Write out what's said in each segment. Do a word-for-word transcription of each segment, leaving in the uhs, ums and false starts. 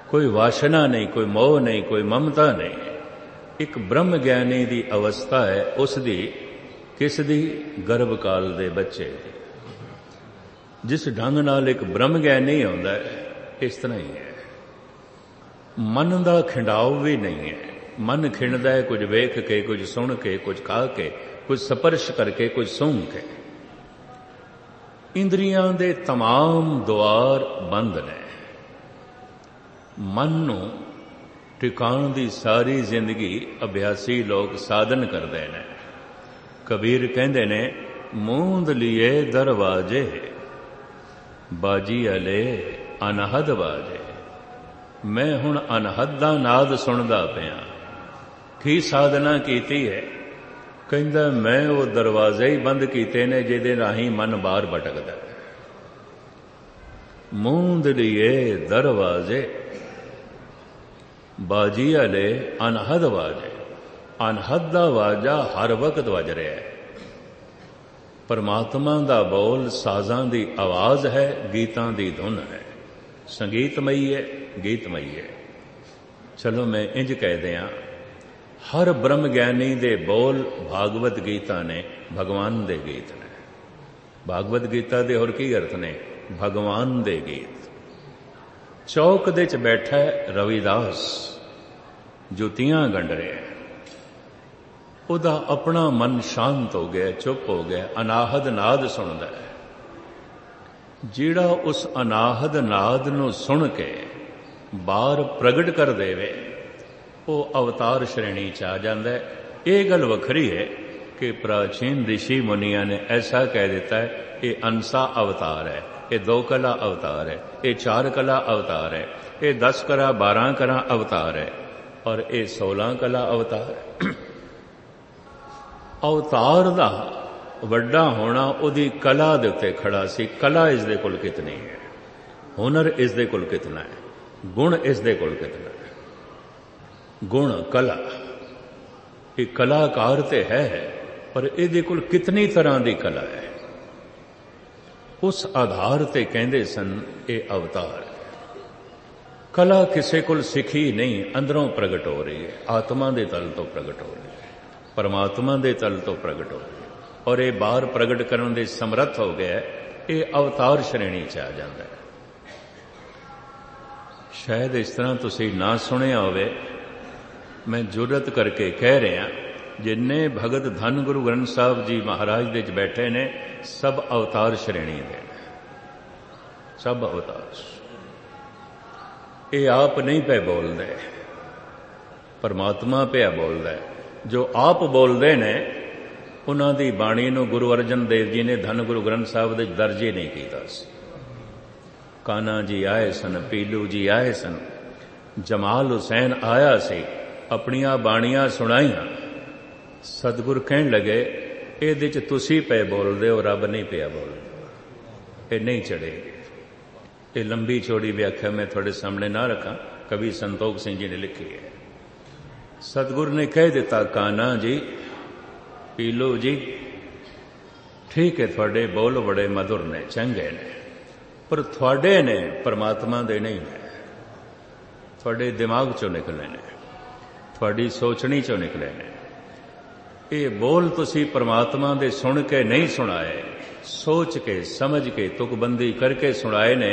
कोई वासना नहीं, कोई मोह नहीं, कोई ममता नहीं। एक ब्रह्म ज्ञानी दी अवस्था है, उस दी किस दी? गर्भ काल दे बच्चे दी। जिस ढंग नाल एक ब्रह्म ज्ञानी होंदा है, इस तरह ही है। मन दा खिंडाव भी नहीं है। मन खिंडदा है कुछ वेख के, कुछ सुन के, कुछ खा के, कुछ स्पर्श करके, कुछ सूंघ के। इंद्रियां दे तमाम द्वार बंद ने। मन नूं टिकाण दी सारी जिंदगी अभ्यासी लोग साधन करते हैं। कबीर कहते ने, मूंद लिए दरवाजे, बाजी अले अनहद बाजे। मैं हुण अनहद दा नाद सुनदा पिया। की साधना कीती है? कहंदा मैं वो दरवाजे ही बंद कीते ने जिहदे राही मन बाहर भटकदा है। मूंद लिए दरवाजे, बाजी अले अनहद वाजे। अनहद दा वाजा हर वक्त वज रहा है। परमात्मा दा बोल साजां दी आवाज है, गीतां दी धुन है। संगीतमई है, गीतमई है। चलो मैं इंज कह दियां, हर ब्रह्म ज्ञानी दे बोल भागवत गीता ने, भगवान दे गीत ने। भागवत गीता दे होर की अर्थ ने? भगवान दे गीत। चौक दे च बैठा है रविदास, जुतियां गंढ रहा है। उदा अपना मन शांत हो गया, चुप हो गया, अनाहद नाद सुनदा है। जिहड़ा उस अनाहद नाद नूं सुन के बाहर प्रगट कर देवे, वो अवतार श्रेणी च आ जाता है। ये गल वखरी है कि प्राचीन ऋषि मुनिया ने ऐसा कह देता है, ये अंसा अवतार है, ये दो कला अवतार है, ये चार कला अवतार है, ये दस कला बारह कला अवतार है, और ये सोलह कला अवतार है। अवतार दा वड्डा होना उहदी कला दे उत्ते खड़ा सी। कला इस दे कोल कितनी है, हुनर इस दे कोल कितना है, गुण इस दे कोल कितना है। गुण कला, ये कलाकार ते है, पर इहदे कोल कितनी तरह की कला है। उस आधार ते कहंदे सन ये अवतार है। कला किसे कोल सिखी नहीं, अंदरों प्रगट हो रही है, आत्मा दे तल तो प्रगट हो रही है, परमात्मा दे तल तो प्रगट हो रही है, और ये बाहर प्रगट करने दे समर्थ हो गया, ये अवतार श्रेणी च आ जाता है। शायद इस तरह तुसी ना सुनिया होवे, मैं जुरत करके कह रहा, जिन्ने भगत धन गुरु ग्रंथ साहब जी महाराज दे च बैठे ने, सब अवतार श्रेणी दे, सब अवतार। ये आप नहीं पे बोलते, परमात्मा पे बोलता है। जो आप बोलते ने, उन्हां दी बाणी नूं गुरु अर्जन देव जी ने धन गुरु ग्रंथ साहब दे दर्ज ही नहीं कीता सी। कान्हा जी आए सन, पीलू जी आए सन, जमाल हुसैन आया सी, अपनियां बाणियां सुनाइयां। सतगुर कहन लगे, इहदे च तुसी पे बोलदे हो, रब नहीं पिया बोलदा, ये नहीं चढ़ेगी। ये लंबी चौड़ी व्याख्या मैं थोड़े सामने ना रखा, कवि संतोख सिंह जी ने लिखी है। सतगुर ने कह दिता, कान्हा जी, पीलो जी, ठीक है, थोड़े बोल बड़े मधुर ने, चंगे ने, पर थोड़े ने परमात्मा दे नहीं ने, थोड़े दिमाग चो निकले ने, थोड़ी सोचनी चो निकले ने। ये बोल तुसी परमात्मा दे सुन के नहीं सुनाए, सोच के समझ के तुकबंदी करके सुनाए ने।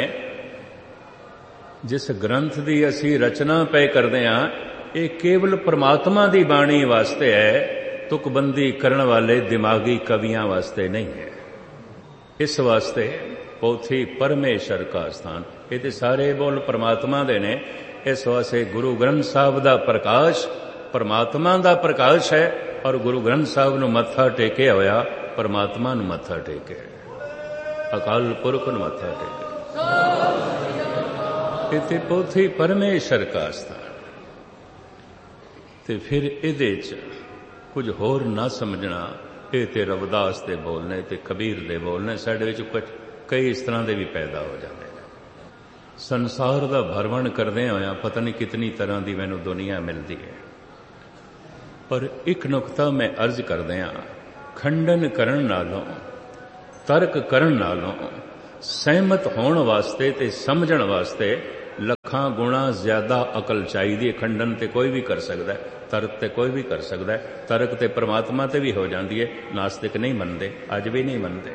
जिस ग्रंथ दी असी रचना पे करदे हां, ये केवल परमात्मा दी बाणी वास्ते है, तुकबंदी करने वाले दिमागी कवियां वास्ते नहीं है। इस वास्ते पोथी परमेश्वर का स्थान, ये ते सारे बोल परमात्मा दे ने। इस वास्ते गुरु ग्रंथ साहब दा प्रकाश परमात्मा दा प्रकाश है, और गुरु ग्रंथ साहब नूं मत्था टेके होया परमात्मा नूं मत्था टेके, अकाल पुरख नूं मत्था टेके। इत्थे पोथी परमेश्वर का स्थान। ते फिर इहदे च कुछ होर ना समझना, ये ते रविदास दे बोलने ते कबीर दे बोलने, साडे विच कुछ कई इस तरह दे भी पैदा हो जाते हैं। संसार दा भरमण करदे होया पता नहीं कितनी तरह की मैनूं दुनिया मिलती है, पर एक नुकता मैं अर्ज करदियां, खंडन करन नालों, तर्क करन नालों, सहमत होण वास्ते ते समझण वास्ते ਲੱਖਾਂ ਗੁਣਾ ਜ਼ਿਆਦਾ ਅਕਲ ਚਾਹੀਦੀ ਹੈ। ਖੰਡਨ ਤੇ ਕੋਈ ਵੀ ਕਰ ਸਕਦਾ, ਤਰਕ ਤੇ ਕੋਈ ਵੀ ਕਰ ਸਕਦਾ। ਤਰਕ ਤੇ ਪਰਮਾਤਮਾ ਤੇ ਵੀ ਹੋ ਜਾਂਦੀ ਹੈ। ਨਾਸਤਿਕ ਨਹੀਂ ਮੰਨਦੇ, ਅੱਜ ਵੀ ਨਹੀਂ ਮੰਨਦੇ।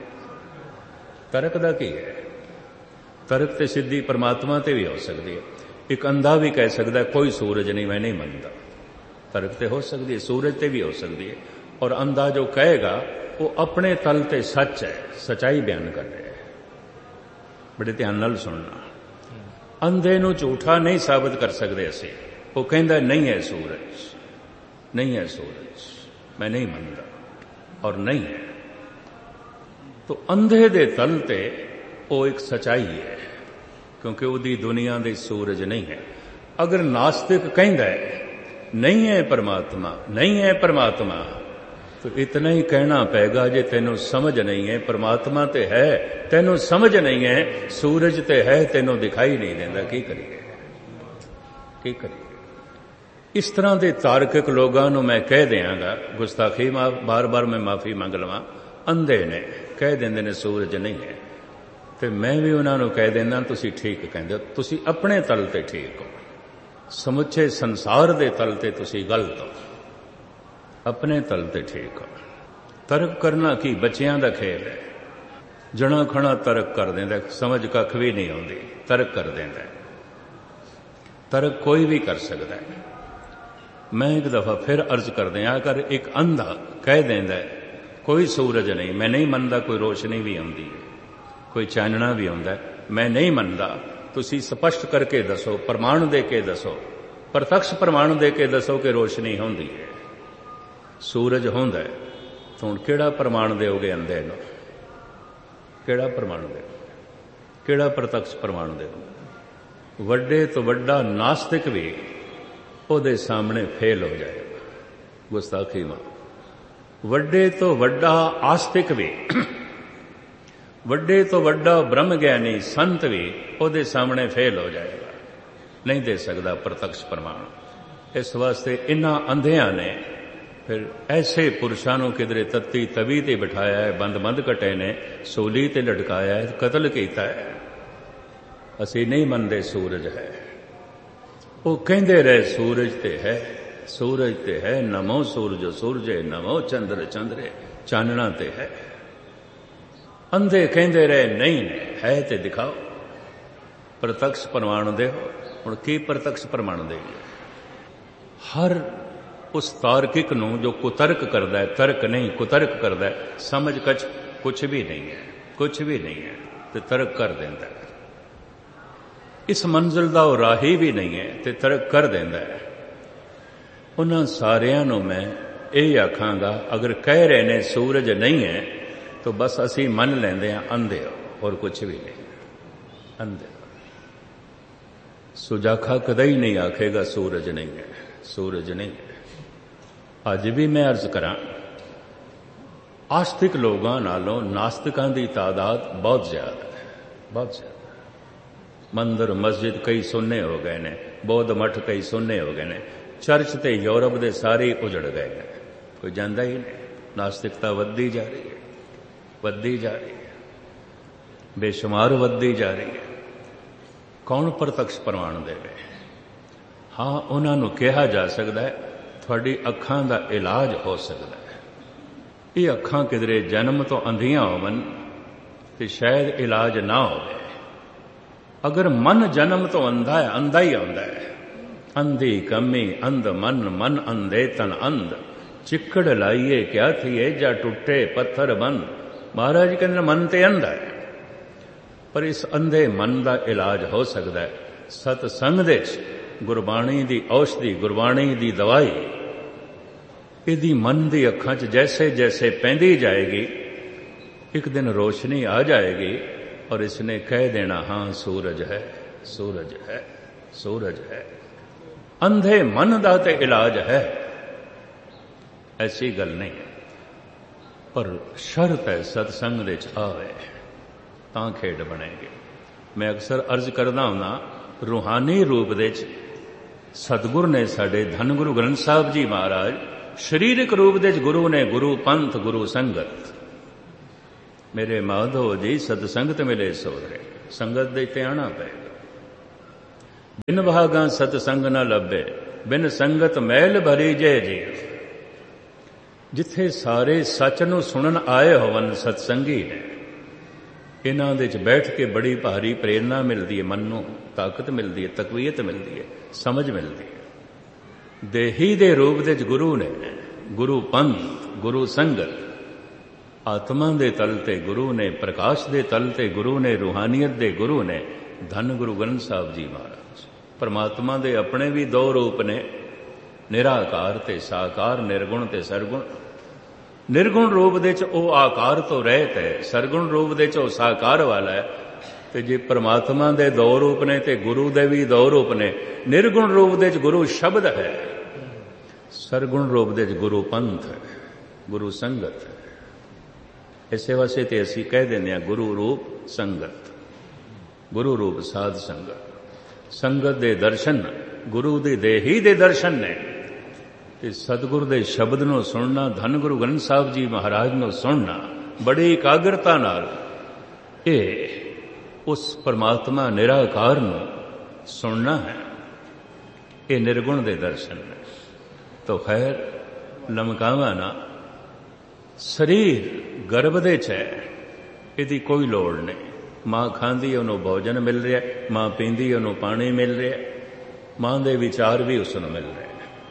ਤਰਕ ਦਾ ਕੀ ਹੈ? ਤਰਕ ਤੇ ਸਿੱਧੀ ਪਰਮਾਤਮਾ ਤੇ ਵੀ ਹੋ ਸਕਦੀ ਹੈ। ਇੱਕ ਅੰਧਾ ਵੀ ਕਹਿ ਸਕਦਾ ਕੋਈ ਸੂਰਜ ਨਹੀਂ, ਮੈਂ ਨਹੀਂ ਮੰਨਦਾ। ਤਰਕ ਤੇ ਹੋ ਸਕਦੀ ਹੈ, ਸੂਰਜ ਤੇ ਵੀ ਹੋ ਸਕਦੀ ਹੈ। ਔਰ ਅੰਧਾ ਜੋ ਕਹੇਗਾ ਉਹ ਆਪਣੇ ਤਲ ਤੇ ਸੱਚ ਹੈ, ਸਚਾਈ ਬਿਆਨ ਕਰ ਰਿਹਾ ਹੈ। ਬੜੇ ਧਿਆਨ ਨਾਲ ਸੁਣਨਾ। ਅੰਧੇ ਨੂੰ ਝੂਠਾ ਨਹੀਂ ਸਾਬਤ ਕਰ ਸਕਦੇ ਅਸੀਂ। ਉਹ ਕਹਿੰਦਾ ਨਹੀਂ ਹੈ ਸੂਰਜ, ਨਹੀਂ ਹੈ ਸੂਰਜ, ਮੈਂ ਨਹੀਂ ਮੰਨਦਾ, ਔਰ ਨਹੀਂ ਹੈ। ਤੋ ਅੰਧੇ ਦੇ ਤਲ ਤੇ ਉਹ ਇੱਕ ਸਚਾਈ ਹੈ, ਕਿਉਂਕਿ ਉਹਦੀ ਦੁਨੀਆ ਦੇ ਸੂਰਜ ਨਹੀਂ ਹੈ। ਅਗਰ ਨਾਸਤਿਕ ਕਹਿੰਦਾ ਹੈ ਨਹੀਂ ਹੈ ਪਰਮਾਤਮਾ, ਨਹੀਂ ਹੈ ਪਰਮਾਤਮਾ, तो इतना ही कहना पेगा जे तेनों समझ नहीं है परमात्मा ते है, तेनों समझ नहीं है सूरज ते है, तेनों दिखाई नहीं देता, की करिए की करिए। इस तरह के तार्किक लोगों को मैं कह देंगा, गुस्ताखी बार बार मैं माफी मंग लवां, अंधे ने कह देंगे ने सूरज नहीं है, तो मैं भी उन्होंने कह देना तुसी ठीक कहते हो, तुसी अपने तल ते ठीक हो, समुचे संसार दे तल ते तुसी गलत हो, अपने तल ते ठीक हो। तर्क करना की बच्चियां दा खेल है। जना खना तर्क कर देंदा, समझ कख भी नहीं आउंदी, तर्क कर देंदा। तर्क कोई भी कर सकता है। मैं एक दफा फिर अर्ज कर दिया, अगर एक अंधा कह देंदा कोई सूरज नहीं, मैं नहीं मनदा, कोई रोशनी भी आउंदी है, कोई चानना भी आउंदा, मैं नहीं मनदा, तुसी स्पष्ट करके दसो, प्रमाण दे के दसो, प्रत्यक्ष प्रमाण दे के दसो कि रोशनी होंदी है, सूरज होंदा है, तो हुण किहड़ा प्रमाण देओगे अंधे नूं? किहड़ा प्रमाण देओगे? किहड़ा प्रत्यक्ष प्रमाण देओगे? वड्डे तो वड्डा नास्तिक भी उहदे सामने फेल हो जाएगा, गुस्ताखी मां। वड्डे तो वड्डा आस्तिक भी, वड्डे तो वड्डा ब्रह्म ज्ञानी संत भी उहदे सामने फेल हो जाएगा, नहीं दे सकता प्रत्यक्ष प्रमाण। इस वास्ते इन्हां अंधियां ने फिर ऐसे पुरुषों को किधरे तत्ती तवी ते बिठाया है, बंद बंद कटे ने सूली ते लटकाया है, कतल किया है। असी नहीं मनते सूरज है, वो कहते रहे सूरज ते है, सूरज ते है, नमो सूरज सूरजे, नमो चंद्र चंद्रे, चानना ते है। अंधे कहते रहे नहीं है ते दिखाओ, प्रत्यक्ष प्रमाण दे। हुण की प्रत्यक्ष प्रमाण देंगे? हर उस तार्किक नूं जो कुतर्क करदा है, तर्क नहीं कुतर्क करदा है, समझ कछ कुछ भी नहीं है, कुछ भी नहीं है, तो तर्क कर देंदा है। इस मंजिल दा वो राही भी नहीं है, तो तर्क कर देंदा है। उन्हां सारियां नूं मैं यही आखांगा, अगर कह रहे ने सूरज नहीं है तो बस असी मन लेंदे हां अंधे हो, और कुछ भी नहीं, अंधे। सुजाखा कदे ही नहीं आखेगा सूरज नहीं है, सूरज नहीं है। अज भी मैं अर्ज करा, आस्तिक लोगों नालों नास्तिकों की तादाद बहुत ज्यादा है, बहुत ज्यादा। मंदिर मस्जिद कई सुन्ने हो गए ने, बौद्ध मठ कई सुन्ने हो गए ने, चर्च ते यूरोप दे सारे उजड़ गए ने, कोई जांदा ही नहीं। नास्तिकता वधदी जा रही है, वधदी जा रही है, बेशुमार वधदी जा रही है। कौन प्रत्यक्ष प्रमाण देवे? हाँ, उन्होंने कहा जा सकता है थोड़ी अखां दा इलाज हो सकता है। ये अखां किधरे जन्म तो अंधियां होवन ते शायद इलाज ना हो। अगर मन जन्म तो अंधा है, अंधा ही आंदा है, अंधी कमी अंध मन, मन अंधे तन अंध, चिक्कड़ लाइए क्या थिए जा टुटे पत्थर बंद। महाराज कहते मन ते अंधा है, पर इस अंधे मन का इलाज हो सकता है सतसंग दे गुरबाणी दी औषधि, गुरबाणी दी दवाई इदी मन दी अखां च जैसे जैसे पैंदी जाएगी, एक दिन रोशनी आ जाएगी और इसने कह देना हाँ सूरज है, सूरज है, सूरज है। अंधे मन दा ते इलाज है, ऐसी गल नहीं है, पर शर्त है सतसंग दे च आवे तां खेड बनेगी। मैं अक्सर अर्ज करदा हुंदा, रूहानी रूप दे च सतगुर ने साडे धन गुरु ग्रंथ साहब जी महाराज, शरीरक रूप दे गुरु ने गुरु पंथ गुरु संगत। मेरे माधो जी सतसंगत मिले सोरे, संगत दे ते आना पेगा। ਬਿਨ ਭਾਗਾਂ ਸਤਸੰਗ ਨਾ ਲੱਭੇ, ਬਿਨ ਸੰਗਤ ਮੈਲ ਭਰੀ ਜੇ ਜੀ। ਜਿੱਥੇ ਸਾਰੇ ਸੱਚ ਨੂੰ ਸੁਣਨ ਆਏ ਹੋਵਨ ਸਤਸੰਗੀ ਨੇ, ਇਹਨਾਂ ਦੇ 'ਚ ਬੈਠ ਕੇ ਬੜੀ ਭਾਰੀ ਪ੍ਰੇਰਨਾ ਮਿਲਦੀ ਹੈ, ਮਨ ਨੂੰ ਤਾਕਤ ਮਿਲਦੀ ਹੈ, ਤਕਵੀਅਤ ਮਿਲਦੀ ਹੈ, ਸਮਝ ਮਿਲਦੀ ਹੈ। ਦੇਹੀ ਦੇ ਰੂਪ ਦੇ 'ਚ ਗੁਰੂ ਨੇ, ਗੁਰੂ ਪੰਥ, ਗੁਰੂ ਸੰਗਤ, ਆਤਮਾ ਦੇ ਤਲ ਤੇ ਗੁਰੂ ਨੇ, ਪ੍ਰਕਾਸ਼ ਦੇ ਤਲ ਤੇ ਗੁਰੂ ਨੇ, ਰੂਹਾਨੀਅਤ ਦੇ ਗੁਰੂ ਨੇ, ਧੰਨ ਗੁਰੂ ਗ੍ਰੰਥ ਸਾਹਿਬ ਜੀ ਮਹਾਰਾਜ। ਪਰਮਾਤਮਾ ਦੇ ਆਪਣੇ ਵੀ ਦੋ ਰੂਪ ਨੇ, ਨਿਰਾਕਾਰ ਤੇ ਸਾਕਾਰ, ਨਿਰਗੁਣ ਤੇ ਸਰਗੁਣ। ਨਿਰਗੁਣ ਰੂਪ ਦੇ 'ਚ ਉਹ ਆਕਾਰ ਤੋਂ ਰਹਿਤ ਹੈ, ਸਰਗੁਣ ਰੂਪ ਦੇ 'ਚ ਉਹ ਸਾਕਾਰ ਵਾਲਾ ਹੈ। ਤੇ ਜੇ ਪਰਮਾਤਮਾ ਦੇ ਦੋ ਰੂਪ ਨੇ ਤੇ ਗੁਰੂ ਦੇ ਵੀ ਦੋ ਰੂਪ ਨੇ। ਨਿਰਗੁਣ ਰੂਪ ਦੇ 'ਚ ਗੁਰੂ ਸ਼ਬਦ ਹੈ, ਸਰਗੁਣ ਰੂਪ ਦੇ 'ਚ ਗੁਰੂ ਪੰਥ ਹੈ, ਗੁਰੂ ਸੰਗਤ ਹੈ। ਇਸੇ ਵਾਸਤੇ ਤੇ ਅਸੀਂ ਕਹਿ ਦਿੰਦੇ ਹਾਂ ਗੁਰੂ ਰੂਪ ਸੰਗਤ, ਗੁਰੂ ਰੂਪ ਸਾਧ ਸੰਗਤ। ਸੰਗਤ ਦੇ ਦਰਸ਼ਨ ਗੁਰੂ ਦੀ ਦੇਹੀ ਦੇ ਦਰਸ਼ਨ ਨੇ। ਤੇ ਸਤਿਗੁਰ ਦੇ ਸ਼ਬਦ ਨੂੰ ਸੁਣਨਾ, ਧੰਨ ਗੁਰੂ ਗ੍ਰੰਥ ਸਾਹਿਬ ਜੀ ਮਹਾਰਾਜ ਨੂੰ ਸੁਣਨਾ ਬੜੀ ਇਕਾਗਰਤਾ ਨਾਲ, ਇਹ ਉਸ ਪਰਮਾਤਮਾ ਨਿਰਾਕਾਰ ਨੂੰ ਸੁਣਨਾ ਹੈ। ਇਹ ਨਿਰਗੁਣ ਦੇ ਦਰਸ਼ਨ ਨੇ। ਤੋ ਖੈਰ ਲਮਕਾਵਾ ਨਾ, ਸਰੀਰ ਗਰਭ ਦੇ 'ਚ ਹੈ, ਇਹਦੀ ਕੋਈ ਲੋੜ ਨਹੀਂ। ਮਾਂ ਖਾਂਦੀ ਉਹਨੂੰ ਭੋਜਨ ਮਿਲ ਰਿਹਾ, ਮਾਂ ਪੀਂਦੀ ਉਹਨੂੰ ਪਾਣੀ ਮਿਲ ਰਿਹਾ, ਮਾਂ ਦੇ ਵਿਚਾਰ ਵੀ ਉਸ ਨੂੰ ਮਿਲ ਰਹੇ।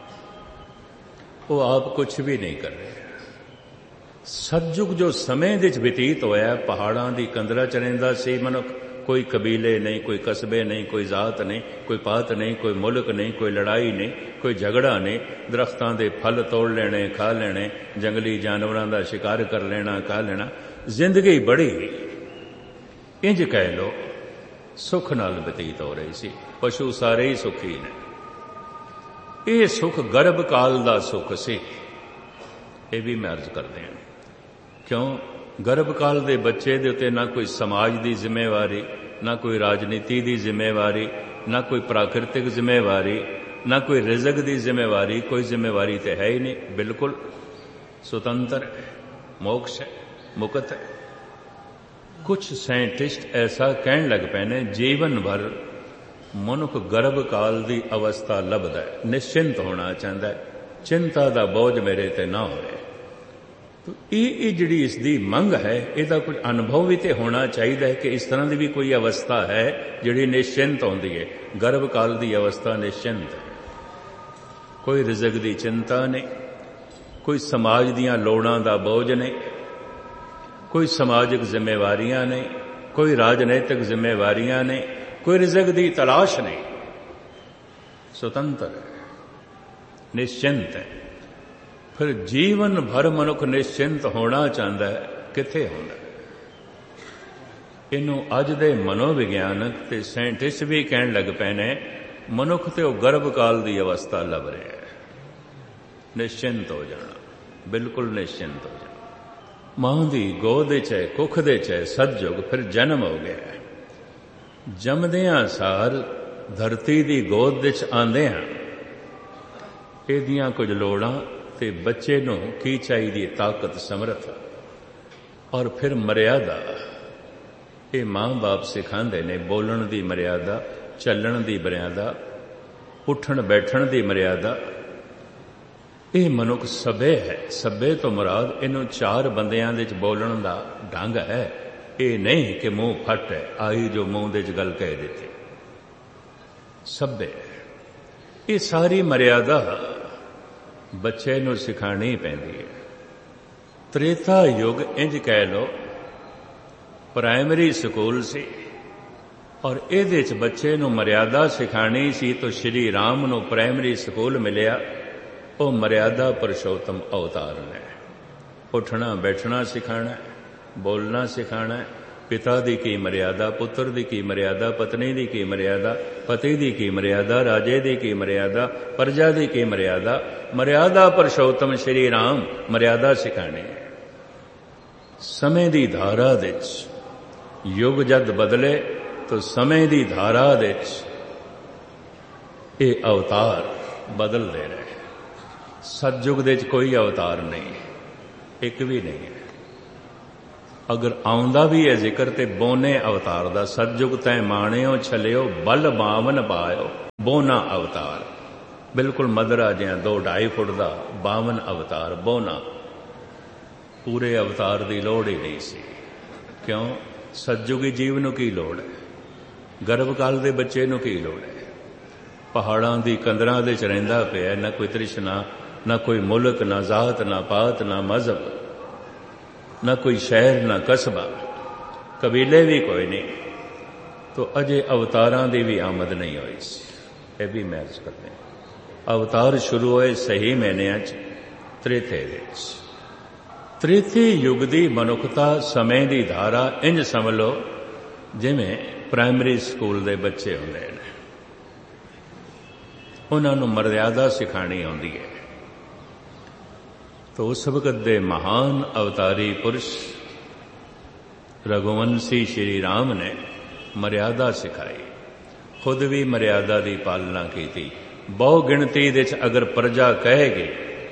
ਉਹ ਆਪ ਕੁਛ ਵੀ ਨਹੀਂ ਕਰ ਰਿਹਾ। ਸਤਜੁਗ ਜੋ ਸਮੇਂ ਦੇ 'ਚ ਬਤੀਤ ਹੋਇਆ, ਪਹਾੜਾਂ ਦੀ ਕੰਦਰਾ 'ਚ ਰਹਿੰਦਾ ਸੀ ਮਨੁੱਖ। ਕੋਈ ਕਬੀਲੇ ਨਹੀਂ, ਕੋਈ ਕਸਬੇ ਨਹੀਂ, ਕੋਈ ਜ਼ਾਤ ਨਹੀਂ, ਕੋਈ ਪਾਤ ਨਹੀਂ, ਕੋਈ ਮੁਲਕ ਨਹੀਂ, ਕੋਈ ਲੜਾਈ ਨਹੀਂ, ਕੋਈ ਝਗੜਾ ਨਹੀਂ। ਦਰਖਤਾਂ ਦੇ ਫਲ ਤੋੜ ਲੈਣੇ, ਖਾ ਲੈਣੇ, ਜੰਗਲੀ ਜਾਨਵਰਾਂ ਦਾ ਸ਼ਿਕਾਰ ਕਰ ਲੈਣਾ, ਖਾ ਲੈਣਾ। ਜ਼ਿੰਦਗੀ ਬੜੀ ਇੰਜ ਕਹਿ ਲੋ ਸੁੱਖ ਨਾਲ ਬਤੀਤ ਹੋ ਰਹੀ ਸੀ। ਪਸ਼ੂ ਸਾਰੇ ਹੀ ਸੁਖੀ ਨੇ। ਇਹ ਸੁਖ ਗਰਭ ਕਾਲ ਦਾ ਸੁਖ ਸੀ। ਇਹ ਵੀ ਮੈਂ ਅਰਜ਼ ਕਰਦੇ ਹਾਂ। ਕਿਉਂ? ਗਰਭ ਕਾਲ ਦੇ ਬੱਚੇ ਦੇ ਉੱਤੇ ਨਾ ਕੋਈ ਸਮਾਜ ਦੀ ਜ਼ਿੰਮੇਵਾਰੀ, ਨਾ ਕੋਈ ਰਾਜਨੀਤੀ ਦੀ ਜ਼ਿੰਮੇਵਾਰੀ, ਨਾ ਕੋਈ ਪ੍ਰਾਕਿਰਤਿਕ ਜ਼ਿੰਮੇਵਾਰੀ, ਨਾ ਕੋਈ ਰਿਜ਼ਕ ਦੀ ਜ਼ਿੰਮੇਵਾਰੀ। ਕੋਈ ਜ਼ਿੰਮੇਵਾਰੀ ਤੇ ਹੈ ਹੀ ਨਹੀਂ। ਬਿਲਕੁਲ ਸੁਤੰਤਰ ਹੈ, ਮੋਕਸ਼ ਹੈ, ਮੁਕਤ ਹੈ। ਕੁਛ ਸਾਇੰਟਿਸਟ ਐਸਾ ਕਹਿਣ ਲੱਗ ਪਏ ਨੇ, ਜੀਵਨ ਭਰ ਮਨੁੱਖ ਗਰਭ ਕਾਲ ਦੀ ਅਵਸਥਾ ਲੱਭਦਾ ਹੈ, ਨਿਸ਼ਚਿੰਤ ਹੋਣਾ ਚਾਹੁੰਦਾ ਹੈ, ਚਿੰਤਾ ਦਾ ਬੋਝ ਮੇਰੇ ਤੇ ਨਾ ਹੋਵੇ। ਤੋ ਇਹ ਇਹ ਜਿਹੜੀ ਇਸ ਦੀ ਮੰਗ ਹੈ, ਇਹਦਾ ਕੁਝ ਅਨੁਭਵ ਵੀ ਤੇ ਹੋਣਾ ਚਾਹੀਦਾ ਹੈ ਕਿ ਇਸ ਤਰ੍ਹਾਂ ਦੀ ਵੀ ਕੋਈ ਅਵਸਥਾ ਹੈ ਜਿਹੜੀ ਨਿਸ਼ਚਿੰਤ ਹੁੰਦੀ ਹੈ। ਗਰਭ ਕਾਲ ਦੀ ਅਵਸਥਾ ਨਿਸ਼ਚਿੰਤ ਹੈ। ਕੋਈ ਰਿਜ਼ਕ ਦੀ ਚਿੰਤਾ ਨਹੀਂ, ਕੋਈ ਸਮਾਜ ਦੀਆਂ ਲੋੜਾਂ ਦਾ ਬੋਝ ਨਹੀਂ, ਕੋਈ ਸਮਾਜਿਕ ਜ਼ਿੰਮੇਵਾਰੀਆਂ ਨਹੀਂ, ਕੋਈ ਰਾਜਨੀਤਿਕ ਜ਼ਿੰਮੇਵਾਰੀਆਂ ਨਹੀਂ, ਕੋਈ ਰਿਜ਼ਕ ਦੀ ਤਲਾਸ਼ ਨਹੀਂ। ਸੁਤੰਤਰ ਹੈ, ਨਿਸ਼ਚਿੰਤ ਹੈ। ਫਿਰ ਜੀਵਨ ਭਰ ਮਨੁੱਖ ਨਿਸ਼ਚਿੰਤ ਹੋਣਾ ਚਾਹੁੰਦਾ ਹੈ, ਕਿੱਥੇ ਹੁੰਦਾ? ਇਹਨੂੰ ਅੱਜ ਦੇ ਮਨੋਵਿਗਿਆਨਕ ਤੇ ਸਾਇੰਟਿਸਟ ਵੀ ਕਹਿਣ ਲੱਗ ਪਏ ਨੇ, ਮਨੁੱਖ ਤੇ ਉਹ ਗਰਭ ਕਾਲ ਦੀ ਅਵਸਥਾ ਲੱਭ ਰਿਹਾ ਹੈ। ਨਿਸ਼ਚਿੰਤ ਹੋ ਜਾਣਾ, ਬਿਲਕੁਲ ਨਿਸ਼ਚਿੰਤ ਹੋ ਜਾਣਾ। ਮਾਂ ਦੀ ਗੋਦ 'ਚ ਹੈ, ਕੁੱਖ ਦੇ 'ਚ ਹੈ, ਸਤਜੁਗ। ਫਿਰ ਜਨਮ ਹੋ ਗਿਆ। ਜੰਮਦਿਆਂ ਸਾਰ ਧਰਤੀ ਦੀ ਗੋਦ ਵਿੱਚ ਆਉਂਦਿਆਂ ਇਹਦੀਆਂ ਕੁਝ ਲੋੜਾਂ ਤੇ ਬੱਚੇ ਨੂੰ ਕੀ ਚਾਹੀਦੀ ਹੈ? ਤਾਕਤ, ਸਮਰੱਥਾ ਔਰ ਫਿਰ ਮਰਿਆਦਾ। ਇਹ ਮਾਂ-ਬਾਪ ਸਿਖਾਉਂਦੇ ਨੇ ਬੋਲਣ ਦੀ ਮਰਿਆਦਾ, ਚੱਲਣ ਦੀ ਮਰਿਆਦਾ, ਉੱਠਣ ਬੈਠਣ ਦੀ ਮਰਿਆਦਾ। ਇਹ ਮਨੁੱਖ ਸਭੇ ਹੈ। ਸਭੇ ਤੋਂ ਮੁਰਾਦ ਇਹਨੂੰ ਚਾਰ ਬੰਦਿਆਂ ਦੇ 'ਚ ਬੋਲਣ ਦਾ ਢੰਗ ਹੈ। ਇਹ ਨਹੀਂ ਕਿ ਮੂੰਹ ਫੱਟ ਹੈ, ਆਈ ਜੋ ਮੂੰਹ ਦੇ 'ਚ ਗੱਲ ਕਹਿ ਦਿੱਤੀ। ਸਭੇ ਇਹ ਸਾਰੀ ਮਰਿਆਦਾ ਬੱਚੇ ਨੂੰ ਸਿਖਾਣੀ ਪੈਂਦੀ ਹੈ। ਤ੍ਰੇਤਾ ਯੁੱਗ ਇੰਜ ਕਹਿ ਲੋ ਪ੍ਰਾਇਮਰੀ ਸਕੂਲ ਸੀ ਔਰ ਇਹਦੇ 'ਚ ਬੱਚੇ ਨੂੰ ਮਰਿਆਦਾ ਸਿਖਾਣੀ ਸੀ। ਤਾਂ ਸ਼੍ਰੀ ਰਾਮ ਨੂੰ ਪ੍ਰਾਇਮਰੀ ਸਕੂਲ ਮਿਲਿਆ। ਉਹ ਮਰਿਆਦਾ ਪੁਰਸ਼ੋਤਮ ਅਵਤਾਰ ਨੇ। ਉੱਠਣਾ ਬੈਠਣਾ ਸਿਖਾਣਾ, ਬੋਲਣਾ ਸਿਖਾਣਾ। ਪਿਤਾ ਦੀ ਕੀ ਮਰਿਆਦਾ, ਪੁੱਤਰ ਦੀ ਕੀ ਮਰਿਆਦਾ, ਪਤਨੀ ਦੀ ਕੀ ਮਰਿਆਦਾ, ਪਤੀ ਦੀ ਕੀ ਮਰਿਆਦਾ, ਰਾਜੇ ਦੀ ਕੀ ਮਰਿਆਦਾ, ਪ੍ਰਜਾ ਦੀ ਕੀ ਮਰਿਆਦਾ। ਮਰਿਆਦਾ ਪੁਰਸ਼ੋਤਮ ਸ਼੍ਰੀ ਰਾਮ ਮਰਿਆਦਾ ਸਿਖਾਣੀ। ਸਮੇਂ ਦੀ ਧਾਰਾ ਵਿੱਚ ਯੁੱਗ ਜਦ ਬਦਲੇ ਤਾਂ ਸਮੇਂ ਦੀ ਧਾਰਾ ਵਿੱਚ ਇਹ ਅਵਤਾਰ ਬਦਲਦੇ ਰਹੇ। ਸਤਜੁਗ ਦੇ ਵਿੱਚ ਕੋਈ ਅਵਤਾਰ ਨਹੀਂ, ਇੱਕ ਵੀ ਨਹੀਂ ਹੈ। अगर आउंदा भी है जिक्र ते बोने अवतार दा, सतजुग तै माणियो छलियो बल बावन पायो बोना अवतार। बिल्कुल मदरा जिहा दो ढाई फुट का बावन अवतार बोना। पूरे अवतार की लोड़ ही नहीं सी। क्यों? सतजुगी जीव नूं की लोड़ है, गर्भकाल के बच्चे नूं की लोड़ है। पहाड़ां दी कंदरां दे च रहिंदा पिया, ना कोई तृष्णा, ना कोई मुल्क, ना जात, ना पात, ना मजहब, ना कोई शहर, ना कस्बा, कबीले भी कोई नहीं। तो अजे अवतारां दी भी आमद नहीं हुई सी। यह भी महज करते हैं। अवतार शुरू होए सही महीनिਆਂ ਚ त्रेते ਵਿੱਚ। त्रेते युग ਦੀ ਮਨੁੱਖਤਾ ਸਮੇਂ ਦੀ ਧਾਰਾ ਇੰਜ ਸਮਝ ਲਓ ਜਿਵੇਂ ਪ੍ਰਾਇਮਰੀ ਸਕੂਲ ਦੇ ਬੱਚੇ ਹੁੰਦੇ ਨੇ, ਉਹਨਾਂ ਨੂੰ ਮਰਿਆਦਾ ਸਿਖਾਣੀ ਆਉਂਦੀ ਹੈ। तो उस वक्त दे महान अवतारी पुरुष रघुवंशी श्री राम ने मर्यादा सिखाई, खुद भी मर्यादा की पालना की थी। बहु गिणती दे अगर प्रजा कहेगी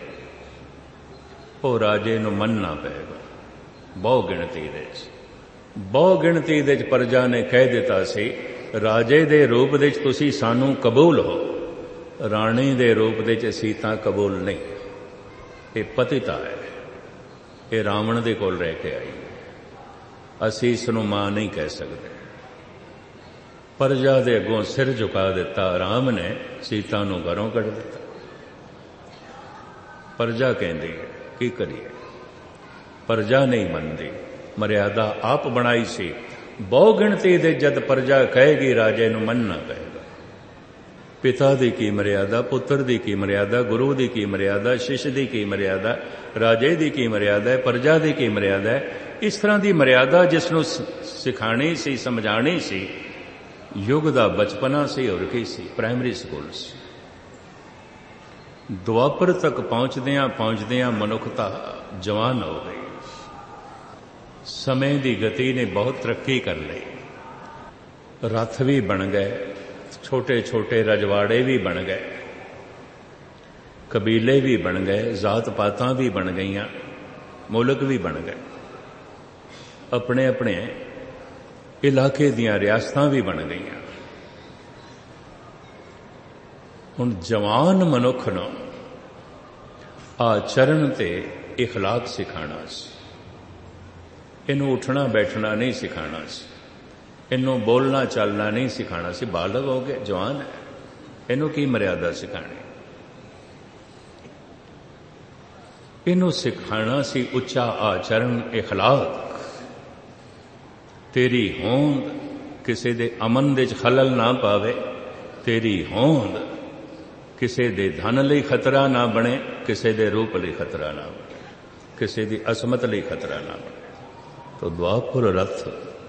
वो राजे नूं मनना पेगा। बहु गिणती दे बहु गिणती दे प्रजा ने कह दिता सी राजे दे रूप दे तुसी सानू कबूल हो, राणी दे रूप दे असीं तां कबूल नहीं। ये पतिता है, ये रावण दे कोल रह के आई, असीं इसनूं मां नहीं कह सकते। प्रजा दे अगों सिर झुका दिता राम ने, सीता नूं घरों कढ दिता। प्रजा कहती है की करिए, प्रजा नहीं मनती। मर्यादा आप बनाई सी। बहु गिणती दे जद प्रजा कहेगी राजे नूं मनना पएगा। पिता दी की मर्यादा, पुत्र दी की मर्यादा, गुरु दी की मर्यादा, शिष्य दी की मर्यादा, राजे दी की मर्यादा है, प्रजा दी की मर्यादा है। इस तरह की मर्यादा जिसनूं सिखाणी सी, समझाणी सी, युग दा बचपना सी और की सी, प्राइमरी स्कूल सी। द्वापर तक पहुंचदियां पहुंचदियां मनुखता जवान हो गई। समय की गति ने बहुत तरक्की कर ली। रथ भी बन गए, छोटे छोटे रजवाड़े भी बन गए, कबीले भी बन गए, जात पातां भी बन गईयां, मुल्क भी बन गए, अपने अपने इलाके दियां रियासतां भी बन गईयां। हुण जवान मनुख नूं आचरण ते इखलाक सिखाना सी। इनू उठना बैठना नहीं सिखाना सी, इनू बोलना चलना नहीं सिखाना सी। बालग हो गए, जवान है, इनू की मर्यादा सिखानी? इनू सिखाना सी उच्चा आचरण, इखलाक। तेरी होंद किसी दे अमन दे खलल ना पावे, तेरी होंद किसी दे धन लई खतरा ना बने, किसी दे रूप लई खतरा ना बने, किसी दी असमत लई खतरा ना बने। तो द्वापर रथ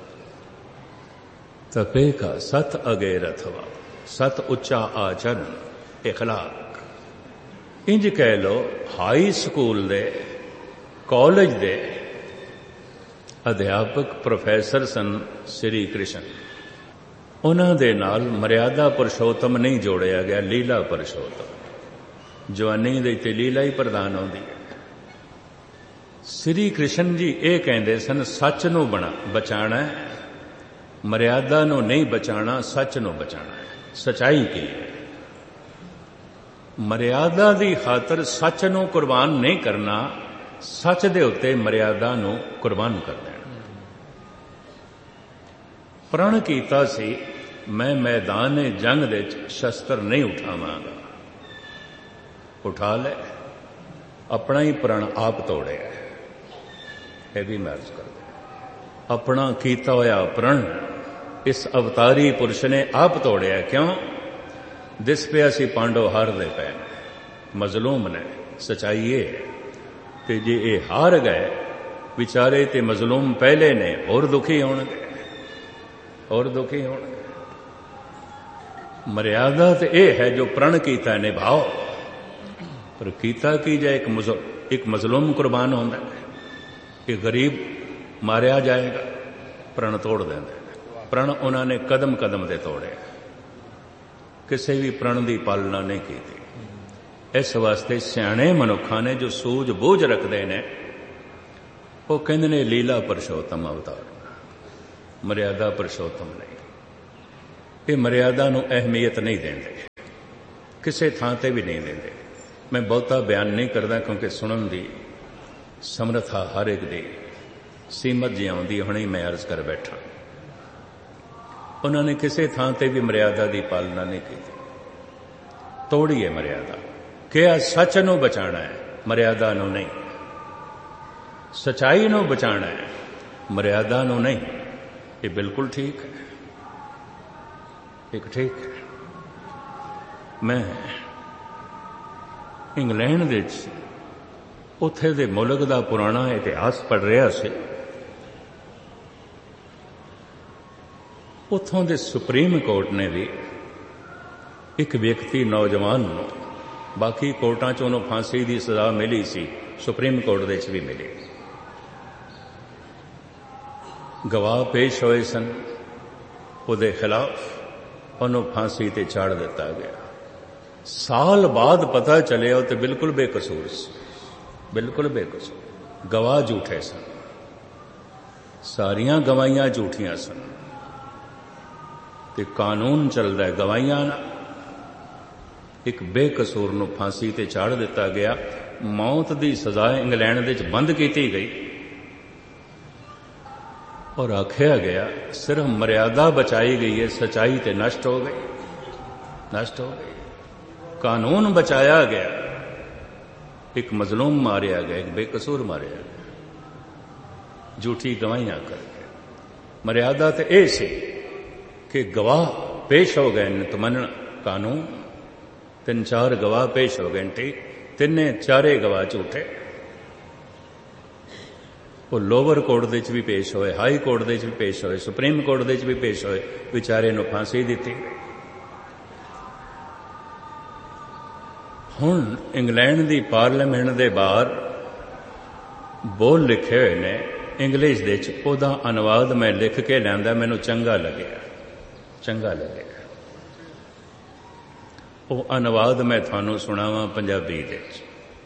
तपे का सत अगे रथवा, सत उच्चा आचरण, इखलाक। इंज कह लो हाई स्कूल दे, कॉलेज दे अध्यापक प्रोफैसर सन श्री कृष्ण। उन्हां दे नाल मर्यादा पुरुषोत्तम नहीं जोड़िया गया, लीला पुरुषोत्तम। जवानी दे ते लीला ही प्रधान होंदी है। श्री कृष्ण जी ये कहते सन सच नू बना बचाना है, मर्यादा नू नहीं बचाना, सच नू बचाना है। सच्चाई की है, मर्यादा दी खातर सच नू कुर्बान नहीं करना, सच दे उत्ते मर्यादा नू कुर्बान कर देना। प्रण कीता सी मैं मैदान जंग दे शस्त्र नहीं उठावांगा, उठा ले, अपना ही प्रण आप तोड़े है। यह भी महज कर दे, अपना कीता होया प्रण इस अवतारी पुरुष ने आप तोड़िया। क्यों? दिस पे असी पांडव हार दे पे मजलूम ने, सच्चाई ये है कि जे ये हार गए विचारे ते मजलूम पहले ने और दुखी होणगे, और दुखी होणगे। मर्यादा तो यह है जो प्रण कीता निभाओ, पर कीता की जाए एक मुजल, एक मजलूम कुर्बान होंदा है, एक गरीब मारिया जाएगा, प्रण तोड़ देंगे। प्रण उन्होंने कदम कदम दे तोड़े, किसी भी प्रण की पालना नहीं की थी। इस वास्ते सियाणे मनुखा ने जो सूझ बूझ रखते हैं वो कहते ने लीला पुरुषोत्तम अवतार, मर्यादा पुरुषोत्तम नहीं। ये मर्यादा नूं अहमियत नहीं देंदे, किसी थां ते भी नहीं देंदे। मैं बहुता बयान नहीं करता क्योंकि सुनन दी समर्था हर एक दी सीमत जी आउंदी, हुणे मैं अर्ज कर बैठा। उन्होंने किसी थां ते भी मर्यादा की पालना नहीं की, तोड़ी है मर्यादा। क्या सच नूं बचाना है, मर्यादा नूं नहीं। सच्चाई नूं बचाना है, मर्यादा नूं नहीं। ये बिल्कुल ठीक है, एक ठीक है। मैं इंग्लैंड दे उत्थे दे मुल्क दा पुराना इतिहास पढ़ रहा सी। उत्थों दे सुप्रीम कोर्ट ने भी एक व्यक्ति नौजवान नूं, बाकी कोर्टां च उन्होंने फांसी की सजा मिली सी, सुप्रीम कोर्ट दे च भी मिली। गवाह पेश होए सन, उहदे खिलाफ उन्होंने फांसी ते चाड़ दिता गया। साल बाद पता चलिया तो बिल्कुल बेकसूर सी, बिल्कुल बेकसूर। गवाह झूठे सन, सारियां गवाहियां झूठियां सन। ते कानून चलता है गवाहियां ना। एक बेकसूर नूं फांसी ते चाड़ दिता गया। मौत की सजा इंग्लैंड दे च बंद की गई और आख्या गया सिर्फ मर्यादा बचाई गई है, सच्चाई ते नष्ट हो गई, नष्ट हो गई। कानून बचाया गया, एक मजलूम मारिया गया, एक बेकसूर मारिया गया, झूठी गवाहियां करके। मर्यादा तो यह सी कि गवाह पेश हो गए तो मनना कानून। तीन चार गवाह पेश हो गए, ठीक, तिने चारे गवाह झूठे। वो लोअर कोर्ट दे च भी पेश होए, हाई कोर्ट दे च भी पेश होए, सुप्रीम कोर्ट दे च भी पेश होए, विचारे नूं फांसी दिती। हुण इंग्लैंड दी पार्लीमेंट दे बाहर बोल लिखे हुए ने इंग्लिश दे च, ओहदा अनुवाद मैं लिख के लिआंदा, मैनूं चंगा लग्या, चंगा लग्या। वो अनुवाद मैं थानू सुनावां पंजाबी दे च।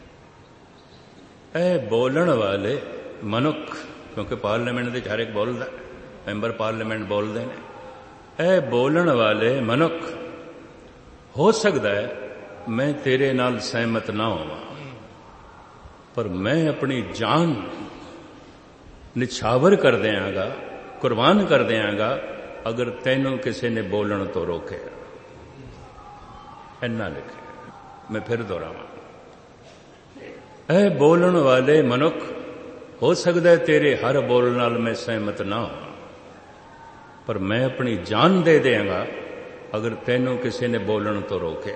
ऐ बोलण वाले मनुख, क्योंकि पार्लीमेंट दे हर एक बोलदा, मैंबर पार्लीमेंट बोलते हैं। ऐ बोलण वाले मनुख, हो सकता है मैं तेरे नाल सहमत ना होवां, पर मैं अपनी जान निछावर कर देंगा, कुर्बान कर देंगा अगर तैनू किसी ने बोलण तो रोके। इन्ना लिखे, मैं फिर दोहरावां। ऐ बोलण वाले मनुख, हो सकता है तेरे हर बोल नाल मैं सहमत ना हो, पर मैं अपनी जान दे देंगा अगर तैनू किसी ने बोलण तो रोके।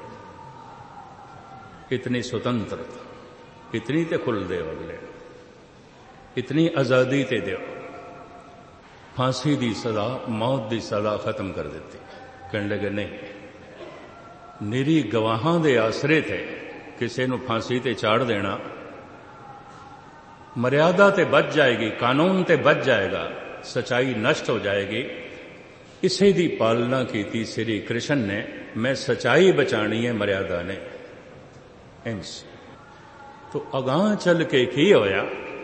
इतनी स्वतंत्रता, इतनी ते खुल दे अगले, इतनी आजादी ते दो। फांसी की सजा, मौत की सजा खत्म कर दी। कहने लगे नहीं, निरी गवाहां दे आसरे थे किसी नूं फांसी ते चाड़ देना, मर्यादा ते बच जाएगी, कानून ते बच जाएगा, सच्चाई नष्ट हो जाएगी। इसे दी पालना की श्री कृष्ण ने। मैं सच्चाई बचानी है, मर्यादा ने। इंज तो अगां चल के की होया,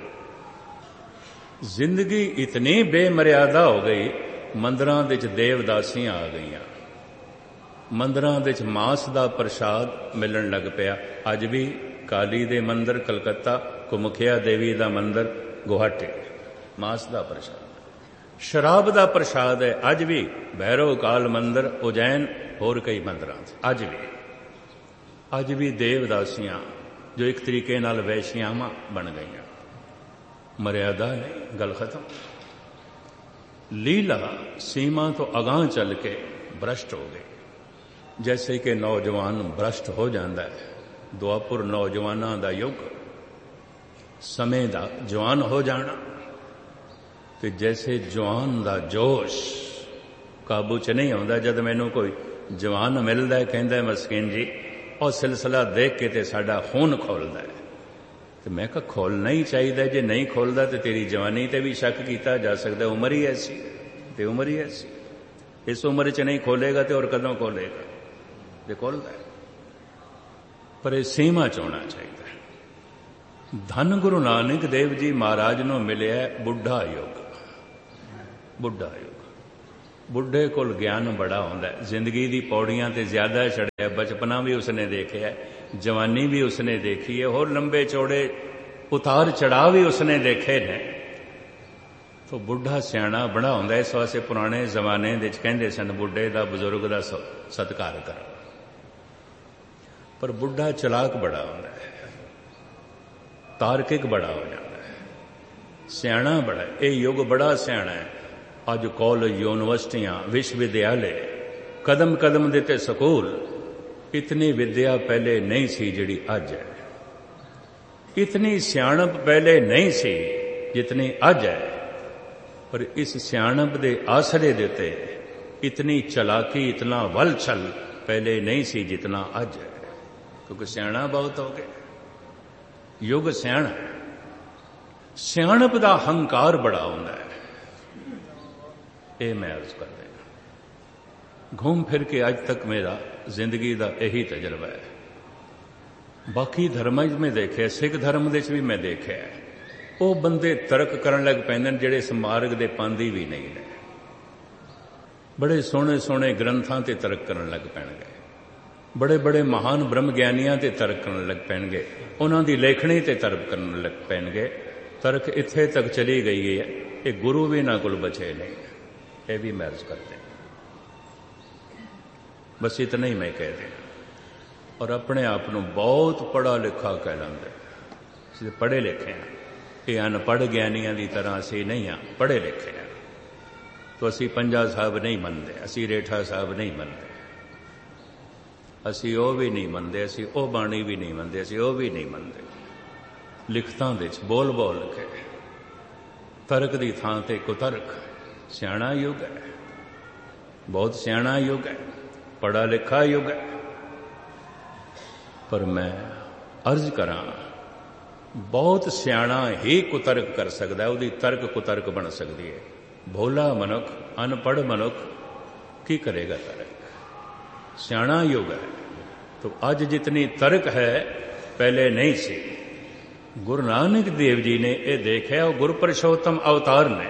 जिंदगी इतनी बेमर्यादा हो गई, मंदिरां दे च देवदासियां आ गईयां, मंदिरां दे च मांस दा प्रसाद मिलण लग पिया। अज भी काली दे मंदिर कलकत्ता, कुमुखिया देवी दा मंदिर गुवाहाटी, मांस दा प्रसाद। शराब दा प्रसाद है अज भी भैरव काल मंदिर, उज्जैन, होर कई मंदिरां अज भी। अज भी देवदासियां जो एक तरीके नाल वैश्यावां बन गईयां। मर्यादा नहीं, गल खत्म। लीला सीमा तो अगां चल के भ्रष्ट हो गई। जैसे कि नौजवान भ्रष्ट हो जाता है, दुआपुर नौजवानों का युग, समय का जवान हो जाना, तो जैसे जवान का जोश काबू च नहीं आता। जब मैनू कोई जवान मिलता है, कहता है मस्कीन जी और सिलसिला देख के ते साडा खून खोलता है, तो मैं कहा खोलना ही चाहिए। जे नहीं खोलता तो तेरी जवानी ते भी शक किया जा सकता। उम्र ही ऐसी, तो उम्र ही ऐसी। इस उम्र च नहीं खोलेगा तो और कदों खोलेगा? तो खोलता है, पर यह सीमा च होना चाहिए। ਧੰਨ ਗੁਰੂ ਨਾਨਕ ਦੇਵ ਜੀ ਮਹਾਰਾਜ ਨੂੰ ਮਿਲਿਆ ਬੁੱਢਾ ਯੁੱਗ। ਬੁੱਢਾ ਯੁੱਗ, ਬੁੱਢੇ ਕੋਲ ਗਿਆਨ ਬੜਾ ਹੁੰਦਾ। ਜ਼ਿੰਦਗੀ ਦੀ ਪੌੜੀਆਂ ਤੇ ਜ਼ਿਆਦਾ ਚੜਿਆ, ਬਚਪਨਾ ਵੀ ਉਸਨੇ ਦੇਖਿਆ, ਜਵਾਨੀ ਵੀ ਉਸਨੇ ਦੇਖੀ ਹੈ, ਹੋਰ ਲੰਬੇ ਚੌੜੇ ਉਤਾਰ ਚੜਾਅ ਵੀ ਉਸਨੇ ਦੇਖੇ ਨੇ। ਤੋ ਬੁੱਢਾ ਸਿਆਣਾ ਬੜਾ ਹੁੰਦਾ। ਇਸ ਵਾਸਤੇ ਪੁਰਾਣੇ ਜ਼ਮਾਨੇ ਵਿੱਚ ਕਹਿੰਦੇ ਸਨ ਬੁੱਢੇ ਦਾ, ਬਜ਼ੁਰਗ ਦਾ ਸਤਿਕਾਰ ਕਰੋ। ਪਰ ਬੁੱਢਾ ਚਲਾਕ ਬੜਾ ਹੁੰਦਾ ਹੈ, ਤਾਰਕਿਕ ਬੜਾ ਹੋ ਜਾਂਦਾ ਹੈ, ਸਿਆਣਾ ਬੜਾ। ਇਹ ਯੁੱਗ ਬੜਾ ਸਿਆਣਾ ਹੈ। ਅੱਜ ਕਾਲਜ, ਯੂਨੀਵਰਸਿਟੀਆਂ, ਵਿਸ਼ਵ ਵਿਦਿਆਲੇ, ਕਦਮ ਕਦਮ ਦੇ ਤੇ ਸਕੂਲ। ਇਤਨੀ ਵਿਦਿਆ ਪਹਿਲੇ ਨਹੀਂ ਸੀ ਜਿਹੜੀ ਅੱਜ ਹੈ। ਇਤਨੀ ਸਿਆਣਪ ਪਹਿਲੇ ਨਹੀਂ ਸੀ ਜਿਤਨੀ ਅੱਜ ਹੈ। ਪਰ ਇਸ ਸਿਆਣਪ ਦੇ ਆਸਰੇ ਦੇ ਤੇ ਇਤਨੀ ਚਲਾਕੀ, ਇਤਨਾ ਵਲ ਛਲ ਪਹਿਲੇ ਨਹੀਂ ਸੀ ਜਿਤਨਾ ਅੱਜ ਹੈ। ਕਿਉਂਕਿ ਸਿਆਣਾ ਬਹੁਤ ਹੋ ਗਿਆ। ਯੁੱਗ ਸਿਆਣਾ, ਸਿਆਣਪ ਦਾ ਹੰਕਾਰ ਬੜਾ ਹੁੰਦਾ ਹੈ। ਇਹ ਮੈਂ ਅਰਜ਼ ਕਰ ਰਿਹਾ। ਘੁੰਮ ਫਿਰ ਕੇ ਅੱਜ ਤੱਕ ਮੇਰਾ ਜ਼ਿੰਦਗੀ ਦਾ ਇਹੀ ਤਜਰਬਾ ਹੈ। ਬਾਕੀ ਧਰਮਾਂ 'ਚ ਮੈਂ ਦੇਖਿਆ, ਸਿੱਖ ਧਰਮ ਦੇ 'ਚ ਵੀ ਮੈਂ ਦੇਖਿਆ, ਉਹ ਬੰਦੇ ਤਰਕ ਕਰਨ ਲੱਗ ਪੈਂਦੇ ਨੇ ਜਿਹੜੇ ਇਸ ਮਾਰਗ ਦੇ ਪਾਂਦੀ ਵੀ ਨਹੀਂ ਨੇ। ਬੜੇ ਸੋਹਣੇ ਸੋਹਣੇ ਗ੍ਰੰਥਾਂ ਤੇ ਤਰਕ ਕਰਨ ਲੱਗ ਪੈਣਗੇ, ਬੜੇ ਬੜੇ ਮਹਾਨ ਬ੍ਰਹਮ ਗਿਆਨੀਆਂ ਤੇ ਤਰਕ ਕਰਨ ਲੱਗ ਪੈਣਗੇ, ਉਹਨਾਂ ਦੀ ਲੇਖਣੀ ਤੇ ਤਰਕ ਕਰਨ ਲੱਗ ਪੈਣਗੇ। ਤਰਕ ਇੱਥੇ ਤੱਕ ਚਲੀ ਗਈ ਹੈ, ਇਹ ਗੁਰੂ ਵੀ ਨਾ ਕੋਲ ਬਚੇ ਨਹੀਂ। ਇਹ ਵੀ ਮੈਂ ਅਰਜ਼ करते बस इतना ही मैं कह दें। और अपने आप को बहुत पढ़ा लिखा कह लेंगे, असं पढ़े लिखे हैं। ये अनपढ़ ज्ञानियों की तरह असी नहीं हाँ, पढ़े लिखे हैं। तो असी पंजा साहब नहीं मनते, असी रेठा साहब नहीं मनते, असी वो भी नहीं मनते, असी वो बाणी भी नहीं मनते, असी वो भी नहीं मनते। लिखतां दे बोल बोल के तर्क की थां ते कुतर्क। सियाणा युग है, बहुत सियाणा युग है, पढ़ा लिखा युग है। पर मैं अर्ज करा, बहुत सियाणा ही कुतर्क कर सकता है, उसकी तर्क कुतर्क बन सकती है। भोला मनुख, अनपढ़ मनुख की करेगा तर्क? सियाणा युग है। तो आज जितनी तर्क है पहले नहीं सी। गुरु नानक देव जी ने यह देखा, और गुरु पुरुषोत्तम अवतार ने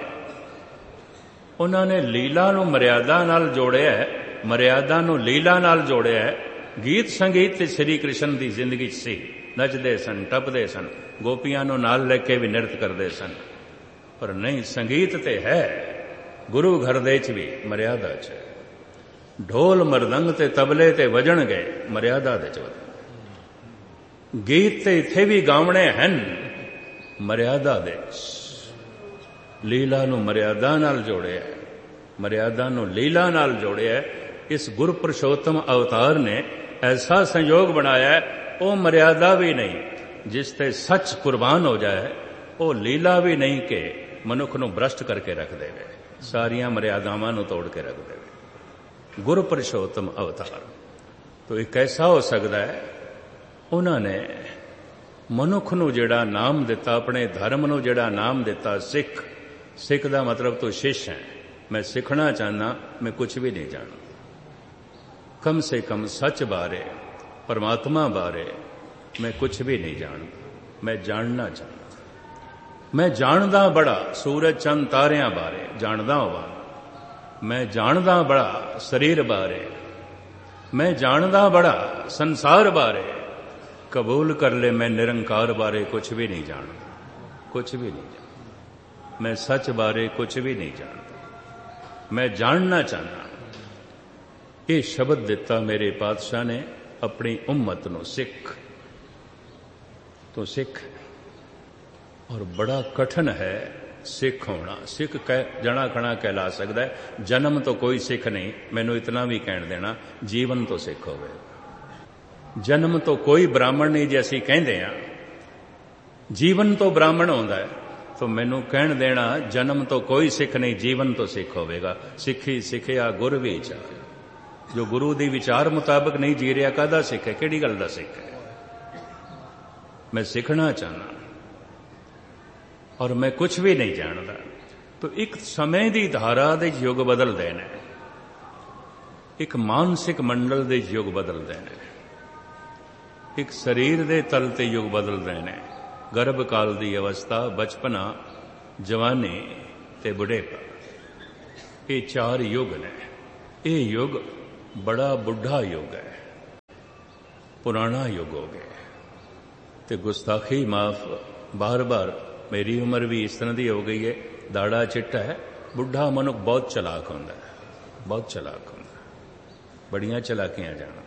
उन्होंने लीला नूं मर्यादा नाल जोड़िया है, मर्यादा नूं लीला नाल जोड़िया है। गीत संगीत ते श्री कृष्ण की जिंदगी सी, नचदे सन, टपदे सन, गोपियां नूं नाल लेके भी नृत्य करते सन। पर नहीं, संगीत ते है गुरु घर दे च भी मर्यादा च। ढोल मरदंग ते तबले ते वजन गए मर्यादा दे च। गीत ते इत्थे भी गावणे हैं मर्यादा दे। लीला नूं मर्यादा नाल जोड़िया, मर्यादा नूं लीला नाल जोड़िया। इस गुरु पुरुषोत्तम अवतार ने ऐसा संयोग बनाया है, वो मर्यादा भी नहीं जिसते सच कुर्बान हो जाए, वो लीला भी नहीं के मनुख नूं भ्रष्ट करके रख देवे, सारियां मर्यादावां नूं तोड़ के रख देवे। गुरु पुरुषोत्तम अवतार तो एक ऐसा हो सकता है, उन्होंने मनुख नूं जिहड़ा नाम दिता, अपने धर्म नूं जिहड़ा नाम दिता सिख। सिख का मतलब तो शिष्य है। मैं सीखना चाहना, मैं कुछ भी नहीं जानता। कम से कम सच बारे, परमात्मा बारे मैं कुछ भी नहीं जानता। मैं जानना चाहता। मैं जानदा बड़ा सूरज चंद तारियां बारे जानदा होवां, मैं जानदा बड़ा शरीर बारे, मैं जानदा बड़ा संसार बारे। कबूल कर ले मैं निरंकार बारे कुछ भी नहीं जानता, कुछ भी नहीं जानता। मैं सच बारे कुछ भी नहीं जानता, मैं जानना चाहना। ये शब्द दिता मेरे पातशाह ने अपनी उम्मत नूं, सिख तो सिख। और बड़ा कठिन है सिख होना। सिख कह जना खना कहला सकता है। जन्म तो कोई सिख नहीं, मैनू इतना भी कहण देना, जीवन तो सिख होवे। जन्म तो कोई ब्राह्मण नहीं, जे असीं कहंदे हां जीवन तो ब्राह्मण होंदा है, तो मैनू कहण देना जन्म तो कोई सिख नहीं, जीवन तो सिख होवेगा। सिखी सिखिया गुर विचार। जो गुरु दी विचार मुताबिक नहीं जी रहा, काहदा सिख है, किहड़ी गल दा सिख है? मैं सीखना चाहना और मैं कुछ भी नहीं जानता। तो एक समय की धारा दे युग बदलते हैं, एक मानसिक मंडल दे युग बदलते हैं, एक शरीर दे तल ते युग बदलते हैं, ਗਰਭ ਕਾਲ ਦੀ ਅਵਸਥਾ, ਬਚਪਨਾ, ਜਵਾਨੀ ਤੇ ਬੁਢੇਪਾ, ਇਹ ਚਾਰ ਯੁੱਗ ਨੇ। ਇਹ ਯੁੱਗ ਬੜਾ ਬੁੱਢਾ ਯੁੱਗ ਹੈ, ਪੁਰਾਣਾ ਯੁੱਗ ਹੋ ਗਿਆ। ਤੇ ਗੁਸਤਾਖੀ ਮਾਫ, ਬਾਰ ਬਾਰ ਮੇਰੀ ਉਮਰ ਵੀ ਇਸ ਤਰ੍ਹਾਂ ਦੀ ਹੋ ਗਈ ਹੈ, ਦਾੜਾ ਚਿੱਟਾ ਹੈ। ਬੁੱਢਾ ਮਨੁੱਖ ਬਹੁਤ ਚਲਾਕ ਹੁੰਦਾ ਹੈ, ਬਹੁਤ ਚਲਾਕ ਹੁੰਦਾ, ਬੜੀਆਂ ਚਲਾਕੀਆਂ ਜਾਣਦਾ।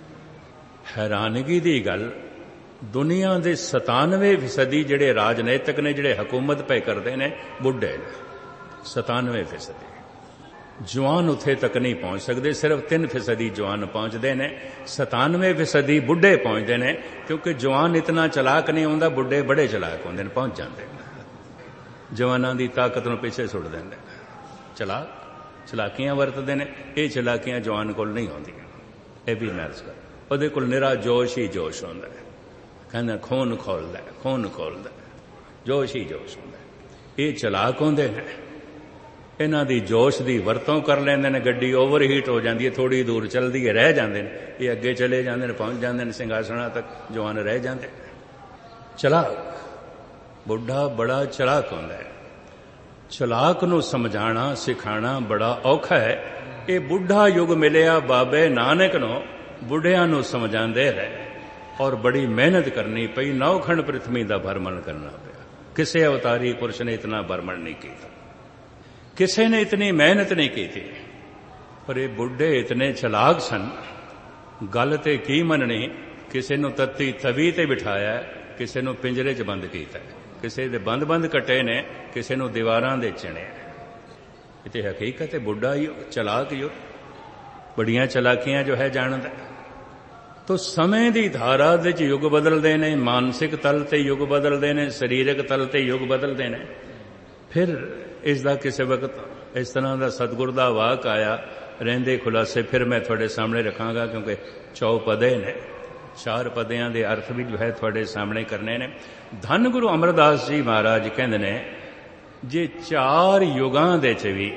ਹੈਰਾਨਗੀ ਦੀ ਗੱਲ, ਦੁਨੀਆ ਦੇ ਸਤਾਨਵੇਂ ਫੀਸਦੀ ਜਿਹੜੇ ਰਾਜਨੀਤਿਕ ਨੇ, ਜਿਹੜੇ ਹਕੂਮਤ ਪੈ ਕਰਦੇ ਨੇ, ਬੁੱਢੇ ਨੇ। ਸਤਾਨਵੇਂ ਫੀਸਦੀ ਜਵਾਨ ਉੱਥੇ ਤੱਕ ਨਹੀਂ ਪਹੁੰਚ ਸਕਦੇ, ਸਿਰਫ ਤਿੰਨ ਫੀਸਦੀ ਜਵਾਨ ਪਹੁੰਚਦੇ ਨੇ। ਸਤਾਨਵੇਂ ਫੀਸਦੀ ਬੁੱਢੇ ਪਹੁੰਚਦੇ ਨੇ, ਕਿਉਂਕਿ ਜਵਾਨ ਇਤਨਾ ਚਲਾਕ ਨਹੀਂ ਹੁੰਦਾ, ਬੁੱਢੇ ਬੜੇ ਚਲਾਕ ਹੁੰਦੇ ਨੇ, ਪਹੁੰਚ ਜਾਂਦੇ ਨੇ। ਜਵਾਨਾਂ ਦੀ ਤਾਕਤ ਨੂੰ ਪਿੱਛੇ ਸੁੱਟ ਦਿੰਦੇ ਨੇ, ਚਲਾਕ ਚਲਾਕੀਆਂ ਵਰਤਦੇ ਨੇ। ਇਹ ਚਲਾਕੀਆਂ ਜਵਾਨ ਕੋਲ ਨਹੀਂ ਹੁੰਦੀਆਂ। ਇਹ ਵੀ ਮੈਰਜ ਕਰ, ਉਹਦੇ ਕੋਲ ਨਿਰਾ ਜੋਸ਼ ਹੀ ਜੋਸ਼ ਹੁੰਦਾ ਹੈ। ਕਹਿੰਦਾ ਖੂਨ ਖੋਲਦਾ, ਖੂਨ ਖੋਲਦਾ, ਜੋਸ਼ ਹੀ ਜੋਸ਼ ਹੁੰਦਾ। ਇਹ ਚਲਾਕ ਹੁੰਦੇ ਨੇ, ਇਹਨਾਂ ਦੀ ਜੋਸ਼ ਦੀ ਵਰਤੋਂ ਕਰ ਲੈਂਦੇ ਨੇ। ਗੱਡੀ ਓਵਰ ਹੀਟ ਹੋ ਜਾਂਦੀ ਹੈ, ਥੋੜ੍ਹੀ ਦੂਰ ਚੱਲਦੀ ਹੈ, ਰਹਿ ਜਾਂਦੇ ਨੇ। ਇਹ ਅੱਗੇ ਚਲੇ ਜਾਂਦੇ ਨੇ, ਪਹੁੰਚ ਜਾਂਦੇ ਨੇ ਸਿੰਘਾਸਣਾ ਤੱਕ, ਜਵਾਨ ਰਹਿ ਜਾਂਦੇ। ਚਲਾਕ ਬੁੱਢਾ ਬੜਾ ਚਲਾਕ ਹੁੰਦਾ ਹੈ। ਚਲਾਕ ਨੂੰ ਸਮਝਾਣਾ ਸਿਖਾਣਾ ਬੜਾ ਔਖਾ ਹੈ। ਇਹ ਬੁੱਢਾ ਯੁੱਗ ਮਿਲਿਆ ਬਾਬੇ ਨਾਨਕ ਨੂੰ, ਬੁੱਢਿਆਂ ਨੂੰ ਸਮਝਾਉਂਦੇ ਰਹੇ, ਔਰ ਬੜੀ ਮਿਹਨਤ ਕਰਨੀ ਪਈ। ਨੌਖੰਡ ਪ੍ਰਿਥਵੀ ਦਾ ਭਰਮਣ ਕਰਨਾ ਪਿਆ। ਕਿਸੇ ਅਵਤਾਰੀ ਪੁਰਸ਼ ਨੇ ਇਤਨਾ ਭਰਮਣ ਨਹੀਂ ਕੀਤਾ, ਕਿਸੇ ਨੇ ਇਤਨੀ ਮਿਹਨਤ ਨਹੀਂ ਕੀਤੀ। ਪਰ ਇਹ ਬੁੱਢੇ ਇਤਨੇ ਚਲਾਕ ਸਨ, ਗੱਲ ਤੇ ਕੀ ਮੰਨਣੀ। ਕਿਸੇ ਨੂੰ ਤੱਤੀ ਤਵੀ ਤੇ ਬਿਠਾਇਆ, ਕਿਸੇ ਨੂੰ ਪਿੰਜਰੇ 'ਚ ਬੰਦ ਕੀਤਾ, ਕਿਸੇ ਦੇ ਬੰਦ ਬੰਦ ਕੱਟੇ ਨੇ, ਕਿਸੇ ਨੂੰ ਦੀਵਾਰਾਂ ਦੇ ਚਿਣੇ। ਇਹ ਤੇ ਹਕੀਕਤ ਹੈ, ਬੁੱਢਾ ਯੁੱਗ, ਚਲਾਕ ਯੁੱਗ, ਬੜੀਆਂ ਚਲਾਕੀਆਂ ਜੋ ਹੈ ਜਾਣਦਾ। ਤੋ ਸਮੇਂ ਦੀ ਧਾਰਾ ਦੇ ਚ ਯੁੱਗ ਬਦਲਦੇ ਨੇ, ਮਾਨਸਿਕ ਤਲ ਤੇ ਯੁੱਗ ਬਦਲਦੇ ਨੇ, ਸਰੀਰਕ ਤਲ ਤੇ ਯੁੱਗ ਬਦਲਦੇ ਨੇ। ਫਿਰ ਇਸ ਦਾ ਕਿਸੇ ਵਕਤ ਇਸ ਤਰ੍ਹਾਂ ਦਾ ਸਤਿਗੁਰ ਦਾ ਵਾਕ ਆਇਆ, ਰਹਿੰਦੇ ਖੁਲਾਸੇ ਫਿਰ ਮੈਂ ਤੁਹਾਡੇ ਸਾਹਮਣੇ ਰੱਖਾਂਗਾ, ਕਿਉਂਕਿ ਚੌਪਦੇ ਨੇ, ਚਾਰ ਪਦਿਆਂ ਦੇ ਅਰਥ ਵੀ ਜੋ ਹੈ ਤੁਹਾਡੇ ਸਾਹਮਣੇ ਕਰਨੇ ਨੇ। ਧੰਨ ਗੁਰੂ ਅਮਰਦਾਸ ਜੀ ਮਹਾਰਾਜ ਕਹਿੰਦੇ ਨੇ, ਜੇ ਚਾਰ ਯੁਗਾਂ ਦੇ ਚ ਵੀ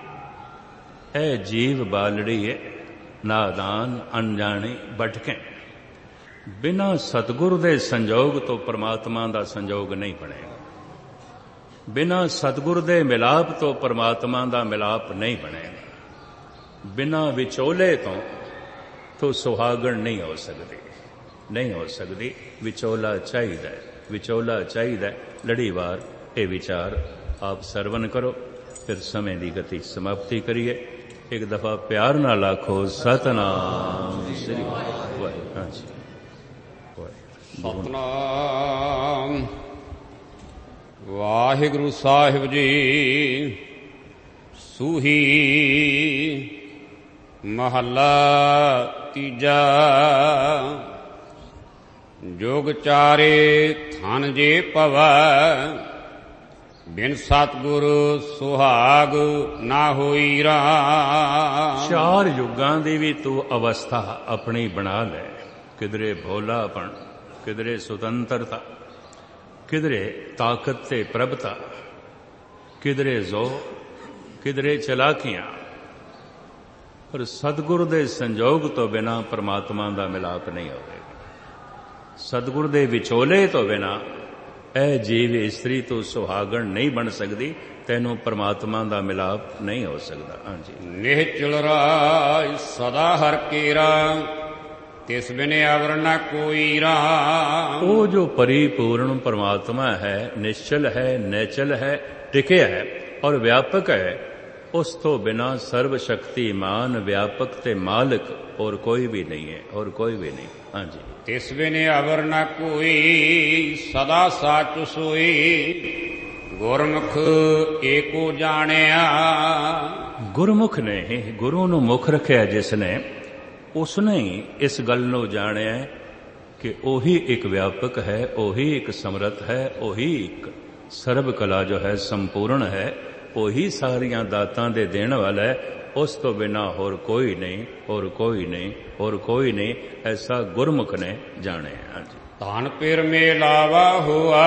ਇਹ ਜੀਵ ਬਾਲੜੀ ਹੈ, ਨਾਦਾਨ ਅਣਜਾਣੀ ਭਟਕੇ, ਬਿਨਾਂ ਸਤਿਗੁਰ ਦੇ ਸੰਜੋਗ ਤੋਂ ਪਰਮਾਤਮਾ ਦਾ ਸੰਜੋਗ ਨਹੀਂ ਬਣੇਗਾ। ਬਿਨਾਂ ਸਤਿਗੁਰ ਦੇ ਮਿਲਾਪ ਤੋਂ ਪਰਮਾਤਮਾ ਦਾ ਮਿਲਾਪ ਨਹੀਂ ਬਣੇਗਾ। ਬਿਨਾਂ ਵਿਚੋਲੇ ਤੋਂ ਤੋਂ ਸੁਹਾਗਣ ਨਹੀਂ ਹੋ ਸਕਦੀ, ਨਹੀਂ ਹੋ ਸਕਦੀ। ਵਿਚੋਲਾ ਚਾਹੀਦਾ, ਵਿਚੋਲਾ ਚਾਹੀਦਾ। ਲੜੀਵਾਰ ਇਹ ਵਿਚਾਰ ਆਪ ਸਰਵਨ ਕਰੋ, ਫਿਰ ਸਮੇਂ ਦੀ ਗਤੀ ਸਮਾਪਤੀ ਕਰੀਏ। ਇੱਕ ਦਫਾ ਪਿਆਰ ਨਾਲ ਆਖੋ ਸਤਨਾਮ ਸ੍ਰੀ ਵਾਹਿਗੁਰੂ। ਹਾਂਜੀ, ਸਤਨਾਮ ਵਾਹਿਗੁਰੂ ਸਾਹਿਬ ਜੀ। ਸੂਹੀ ਮਹੱਲਾ ਤੀਜਾ। ਜੋਗ ਚਾਰੇ ਥਨ ਜੇ ਭਵੈ, ਬਿਨ ਸਤਿਗੁਰ ਸੁਹਾਗ ਨਾ ਹੋਈ ਰਾਮ। ਚਾਰ ਯੁੱਗਾਂ ਦੀ ਵੀ ਤੂੰ ਅਵਸਥਾ ਆਪਣੀ ਬਣਾ ਲੈ। ਕਿਧਰੇ ਭੋਲਾਪਣ, ਕਿਧਰੇ ਸੁਤੰਤਰਤਾ, ਕਿਧਰੇ ਤਾਕਤ ਤੇ ਪ੍ਰਭਤਾ, ਕਿਧਰੇ ਜ਼ੋ, ਕਿਧਰੇ ਚਲਾਕੀਆਂ। ਪਰ ਸਤਿਗੁਰ ਦੇ ਸੰਜੋਗ ਤੋਂ ਬਿਨਾਂ ਪਰਮਾਤਮਾ ਦਾ ਮਿਲਾਪ ਨਹੀਂ ਹੋਵੇਗਾ। ਸਤਿਗੁਰ ਦੇ ਵਿਚੋਲੇ ਤੋਂ ਬਿਨਾਂ ਇਹ ਜੀਵ ਇਸਤਰੀ ਤੋਂ ਸੁਹਾਗਣ ਨਹੀਂ ਬਣ ਸਕਦੀ, ਤੈਨੂੰ ਪਰਮਾਤਮਾ ਦਾ ਮਿਲਾਪ ਨਹੀਂ ਹੋ ਸਕਦਾ। ਹਾਂਜੀ। ਨਿਹਚਲ ਰਾਜ ਸਦਾ ਹਰ ਕੇਰਾ, ਤਿਸ ਬਿਨ ਅਵਰ ਨ ਕੋਈ ਰਾਮ। ਉਹ ਜੋ ਪਰਿਪੂਰਨ ਪਰਮਾਤਮਾ ਹੈ, ਨਿਸ਼ਚਲ ਹੈ, ਨੈਚਲ ਹੈ, ਟਿਕਿਆ ਹੈ ਔਰ ਵਿਆਪਕ ਹੈ, ਉਸ ਤੋਂ ਬਿਨਾਂ ਸਰਬ ਸ਼ਕਤੀਮਾਨ, ਵਿਆਪਕ ਤੇ ਮਾਲਕ ਹੋਰ ਕੋਈ ਵੀ ਨਹੀਂ ਹੈ, ਹੋਰ ਕੋਈ ਵੀ ਨਹੀਂ। ਹਾਂਜੀ। ਤਿਸ ਬਿਨ ਅਵਰ ਨ ਕੋਈ, ਸਦਾ ਸਾਚ ਸੋਈ, ਗੁਰਮੁਖ ਏਕੋ ਜਾਣਿਆ। ਗੁਰਮੁਖ ਨੇ ਹੀ, ਗੁਰੂ ਨੂੰ ਮੁਖ ਰੱਖਿਆ ਜਿਸ ਨੇ, ਉਸਨੇ ਹੀ ਇਸ ਗੱਲ ਨੂੰ ਜਾਣਿਆ ਕਿ ਉਹੀ ਇੱਕ ਵਿਆਪਕ ਹੈ, ਉਹੀ ਇੱਕ ਸਮਰੱਥ ਹੈ, ਉਹੀ ਇੱਕ ਸਰਬ ਕਲਾ ਜੋ ਹੈ ਸੰਪੂਰਨ ਹੈ, ਉਹੀ ਸਾਰੀਆਂ ਦਾਤਾਂ ਦੇ ਦੇਣ ਵਾਲਾ ਹੈ। ਉਸ ਤੋਂ ਬਿਨਾਂ ਹੋਰ ਕੋਈ ਨਹੀਂ, ਹੋਰ ਕੋਈ ਨਹੀਂ, ਹੋਰ ਕੋਈ ਨਹੀਂ। ਐਸਾ ਗੁਰਮੁਖ ਨੇ ਜਾਣਿਆ। ਹਾਂਜੀ। ਧਨ ਪਿਰ ਮੇਲਾਵਾ ਹੋਆ,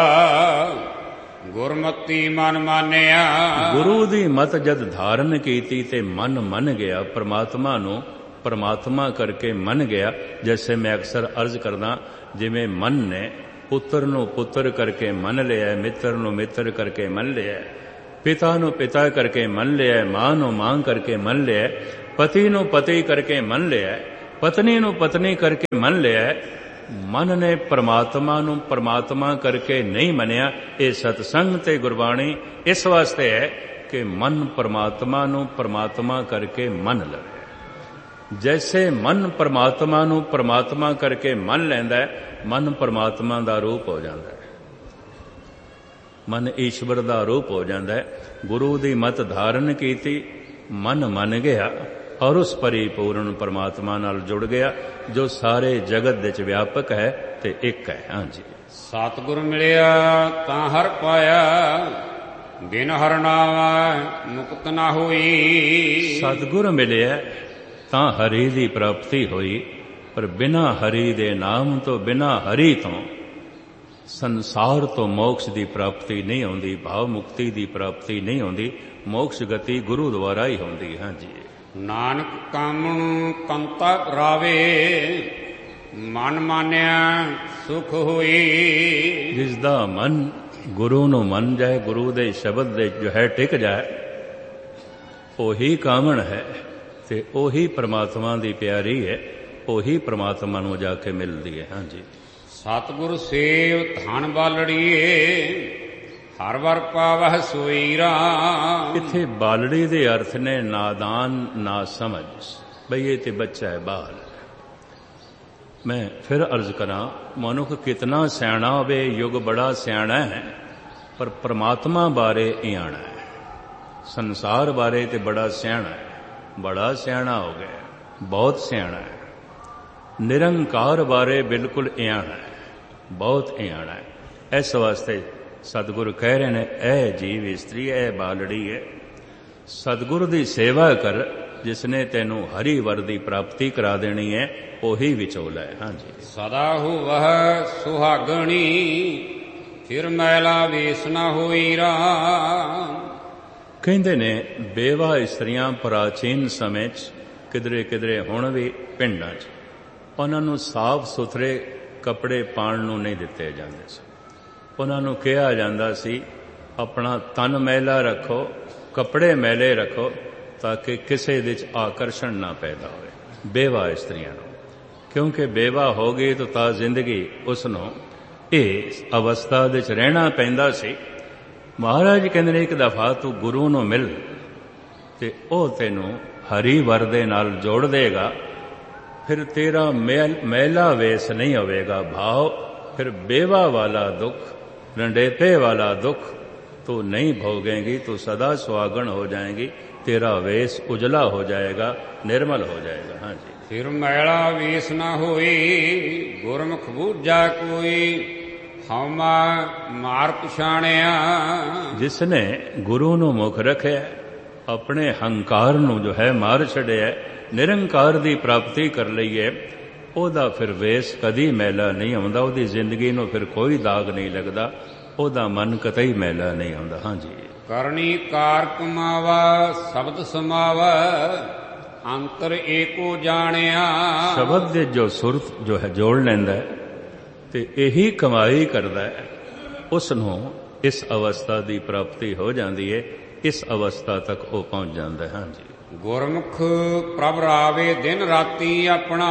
ਗੁਰਮਤੀ ਮਨ ਮਾਨਿਆ। ਗੁਰੂ ਦੀ ਮਤ ਜਦ ਧਾਰਨ ਕੀਤੀ ਤੇ ਮਨ ਮੰਨ ਗਿਆ, ਪਰਮਾਤਮਾ ਨੂੰ ਪਰਮਾਤਮਾ ਕਰਕੇ ਮੰਨ ਗਿਆ। ਜੈਸੇ ਮੈਂ ਅਕਸਰ ਅਰਜ਼ ਕਰਦਾ, ਜਿਵੇਂ ਮਨ ਨੇ ਪੁੱਤਰ ਨੂੰ ਪੁੱਤਰ ਕਰਕੇ ਮੰਨ ਲਿਆ, ਮਿੱਤਰ ਨੂੰ ਮਿੱਤਰ ਕਰਕੇ ਮੰਨ ਲਿਆ, ਪਿਤਾ ਨੂੰ ਪਿਤਾ ਕਰਕੇ ਮੰਨ ਲਿਆ, ਮਾਂ ਨੂੰ ਮਾਂ ਕਰਕੇ ਮੰਨ ਲਿਆ, ਪਤੀ ਨੂੰ ਪਤੀ ਕਰਕੇ ਮੰਨ ਲਿਆ, ਪਤਨੀ ਨੂੰ ਪਤਨੀ ਕਰਕੇ ਮੰਨ ਲਿਆ। ਮਨ ਨੇ ਪਰਮਾਤਮਾ ਨੂੰ ਪਰਮਾਤਮਾ ਕਰਕੇ ਨਹੀਂ ਮੰਨਿਆ। ਇਹ ਸਤਸੰਗ ਤੇ ਗੁਰਬਾਣੀ ਇਸ ਵਾਸਤੇ ਹੈ ਕਿ ਮਨ ਪਰਮਾਤਮਾ ਨੂੰ ਪਰਮਾਤਮਾ ਕਰਕੇ ਮੰਨ ਲਵੇ। ਜੈਸੇ ਮਨ ਪਰਮਾਤਮਾ ਨੂੰ ਪਰਮਾਤਮਾ ਕਰਕੇ ਮੰਨ ਲੈਂਦਾ, ਮਨ ਪਰਮਾਤਮਾ ਦਾ ਰੂਪ ਹੋ ਜਾਂਦਾ ਹੈ, ਮਨ ਈਸ਼ਵਰ ਦਾ ਰੂਪ ਹੋ ਜਾਂਦਾ ਹੈ। ਗੁਰੂ ਦੀ ਮਤ ਧਾਰਨ ਕੀਤੀ, ਮਨ ਮੰਨ ਗਿਆ ਔਰ ਉਸ ਪਰਿਪੂਰਨ ਪਰਮਾਤਮਾ ਨਾਲ ਜੁੜ ਗਿਆ ਜੋ ਸਾਰੇ ਜਗਤ ਵਿੱਚ ਵਿਆਪਕ ਹੈ ਤੇ ਇੱਕ ਹੈ। ਹਾਂਜੀ, ਸਤਿਗੁਰ ਮਿਲਿਆ ਤਾਂ ਹਰ ਪਾਇਆ, ਬਿਨ ਹਰ ਨਾਮ ਮੁਕਤ ਨਾ ਹੋਈ। ਸਤਿਗੁਰ ਮਿਲਿਆ ਤਾਂ ਹਰੀ ਦੀ ਪ੍ਰਾਪਤੀ ਹੋਈ, ਪਰ ਬਿਨਾਂ ਹਰੀ ਦੇ ਨਾਮ ਤੋਂ, ਬਿਨਾਂ ਹਰੀ ਤੋਂ ਸੰਸਾਰ ਤੋਂ ਮੋਕਸ਼ ਦੀ ਪ੍ਰਾਪਤੀ ਨਹੀਂ ਹੁੰਦੀ, ਭਾਵ ਮੁਕਤੀ ਦੀ ਪ੍ਰਾਪਤੀ ਨਹੀਂ ਹੁੰਦੀ। ਮੋਕਸ਼ ਗਤੀ ਗੁਰੂ ਦੁਆਰਾ ਹੀ ਹੁੰਦੀ। ਹਾਂਜੀ, ਨਾਨਕ ਕਾਮਣੁ ਕੰਤਾ ਰਾਵੇ, ਮਨ ਮਾਨਿਆ ਸੁਖ ਹੋਈ। ਜਿਸ ਦਾ ਮਨ ਗੁਰੂ ਨੂੰ ਮੰਨ ਜਾਏ, ਗੁਰੂ ਦੇ ਸ਼ਬਦ ਦੇ ਜੋ ਹੈ ਟਿਕ ਜਾਏ, ਉਹੀ ਕਾਮਣ ਹੈ ਤੇ ਉਹੀ ਪ੍ਰਮਾਤਮਾ ਦੀ ਪਿਆਰੀ ਹੈ, ਉਹੀ ਪ੍ਰਮਾਤਮਾ ਨੂੰ ਜਾ ਕੇ ਮਿਲਦੀ ਹੈ। ਹਾਂਜੀ, ਸਤਿਗੁਰ ਸੇਵ ਧਨ ਬਾਲੜੀਏ, ਹਰ ਵਰ ਪਾਵਹਿ ਸੋਈ ਰਾਮ। ਇੱਥੇ ਬਾਲੜੀ ਦੇ ਅਰਥ ਨੇ ਨਾਦਾਨ, ਨਾ ਸਮਝ, ਬਈ ਇਹ ਤੇ ਬੱਚਾ ਹੈ, ਬਾਲ। ਮੈਂ ਫਿਰ ਅਰਜ਼ ਕਰਾਂ, ਮਨੁੱਖ ਕਿਤਨਾ ਸਿਆਣਾ ਹੋਵੇ, ਯੁੱਗ ਬੜਾ ਸਿਆਣਾ ਹੈ, ਪਰ ਪ੍ਰਮਾਤਮਾ ਬਾਰੇ ਇਆਣਾ ਹੈ। ਸੰਸਾਰ ਬਾਰੇ ਤੇ ਬੜਾ ਸਿਆਣਾ ਹੈ, ਬੜਾ ਸਿਆਣਾ ਹੋ ਗਿਆ, ਬਹੁਤ ਸਿਆਣਾ ਹੈ। ਨਿਰੰਕਾਰ ਬਾਰੇ ਬਿਲਕੁਲ ਇਆਣਾ ਹੈ, ਬਹੁਤ ਇਆਣਾ ਹੈ। ਇਸ ਵਾਸਤੇ ਸਤਿਗੁਰੂ ਕਹਿ ਰਹੇ ਨੇ, ਐ ਜੀਵ ਇਸਤਰੀ, ਐ ਬਾਲੜੀ ਹੈ, ਸਤਿਗੁਰੂ ਦੀ ਸੇਵਾ ਕਰ, ਜਿਸਨੇ ਤੈਨੂੰ ਹਰੀ ਵਰ ਦੀ ਪ੍ਰਾਪਤੀ ਕਰਾ ਦੇਣੀ ਹੈ, ਉਹੀ ਵਿਚੋਲਾ ਹੈ। ਹਾਂਜੀ, ਸਦਾ ਹੋਵਹਿ ਸੁਹਾਗਣੀ, ਫਿਰ ਮੈਲਾ ਵੇਸ ਨਾ ਹੋਈ ਰਾਮ। ਕਹਿੰਦੇ ਨੇ ਬੇਵਾ ਇਸਤਰੀਆਂ ਪ੍ਰਾਚੀਨ ਸਮੇਂ 'ਚ ਕਿਧਰੇ ਕਿਧਰੇ ਹੁਣ ਵੀ ਪਿੰਡਾਂ 'ਚ ਉਹਨਾਂ ਨੂੰ ਸਾਫ਼ ਸੁਥਰੇ ਕੱਪੜੇ ਪਾਉਣ ਨੂੰ ਨਹੀਂ ਦਿੱਤੇ ਜਾਂਦੇ ਸੀ। ਉਹਨਾਂ ਨੂੰ ਕਿਹਾ ਜਾਂਦਾ ਸੀ ਆਪਣਾ ਤਨ ਮੈਲਾ ਰੱਖੋ, ਕੱਪੜੇ ਮੈਲੇ ਰੱਖੋ, ਤਾਂ ਕਿ ਕਿਸੇ ਵਿੱਚ ਆਕਰਸ਼ਣ ਨਾ ਪੈਦਾ ਹੋਵੇ ਬੇਵਾ ਇਸਤਰੀਆਂ ਨੂੰ। ਕਿਉਂਕਿ ਬੇਵਾ ਹੋ ਗਈ ਤਾਂ ਤਾਂ ਜ਼ਿੰਦਗੀ ਉਸ ਨੂੰ ਇਸ ਅਵਸਥਾ ਵਿੱਚ ਰਹਿਣਾ ਪੈਂਦਾ ਸੀ। ਮਹਾਰਾਜ ਕਹਿੰਦੇ ਨੇ, ਇੱਕ ਦਫਾ ਤੂੰ ਗੁਰੂ ਨੂੰ ਮਿਲ ਤੇ ਉਹ ਤੈਨੂੰ ਹਰੀ ਵਰ ਦੇ ਨਾਲ ਜੋੜ ਦੇਗਾ, ਫਿਰ ਤੇਰਾ ਮੈਲਾ ਵੇਸ ਨਹੀਂ ਹੋਵੇਗਾ। ਭਾਵ ਫਿਰ ਬੇਵਾ ਵਾਲਾ ਦੁੱਖ, रंडेपे वाला दुख तू नहीं भोगेंगी, तू सदा सुहागण हो जाएंगी, तेरा वेश उजला हो जाएगा, निर्मल हो जाएगा। हाँ जी, फिर मैला वेश न होई, गुरमुख बूझा कोई, हमा मार पछाणिया। जिसने गुरु ਨੂੰ ਮੁਖ ਰੱਖਿਆ, ਆਪਣੇ ਹੰਕਾਰ ਨੂੰ ਜੋ ਹੈ ਮਾਰ ਛੱਡਿਆ, ਨਿਰੰਕਾਰ ਦੀ ਪ੍ਰਾਪਤੀ ਕਰ ਲਈ ਹੈ, ਉਹਦਾ ਫਿਰ ਵੇਸ ਕਦੀ ਮੈਲਾ ਨਹੀਂ ਆਉਂਦਾ, ਉਹਦੀ ਜ਼ਿੰਦਗੀ ਨੂੰ ਫਿਰ ਕੋਈ ਦਾਗ ਨਹੀਂ ਲੱਗਦਾ, ਉਹਦਾ ਮਨ ਕਤਈ ਮੈਲਾ ਨਹੀਂ ਆਉਂਦਾ। ਹਾਂਜੀ, ਕਰਨੀ ਕਾਰ ਕਮਾਵਾ, ਸ਼ਬਦ ਸਮਾਵਾ, ਅੰਤਰ ਏਕੋ ਜਾਣਿਆ। ਸ਼ਬਦ ਦੇ ਜੋ ਸੁਰਤ ਜੋ ਹੈ ਜੋੜ ਲੈਂਦਾ ਤੇ ਇਹੀ ਕਮਾਈ ਕਰਦਾ ਹੈ, ਉਸ ਨੂੰ ਇਸ ਅਵਸਥਾ ਦੀ ਪ੍ਰਾਪਤੀ ਹੋ ਜਾਂਦੀ ਹੈ, ਇਸ ਅਵਸਥਾ ਤੱਕ ਉਹ ਪਹੁੰਚ ਜਾਂਦਾ ਹੈ। ਹਾਂਜੀ, ਗੁਰਮੁਖ ਪ੍ਰਭ ਰਾਵੇ ਦਿਨ ਰਾਤੀ ਆਪਣਾ,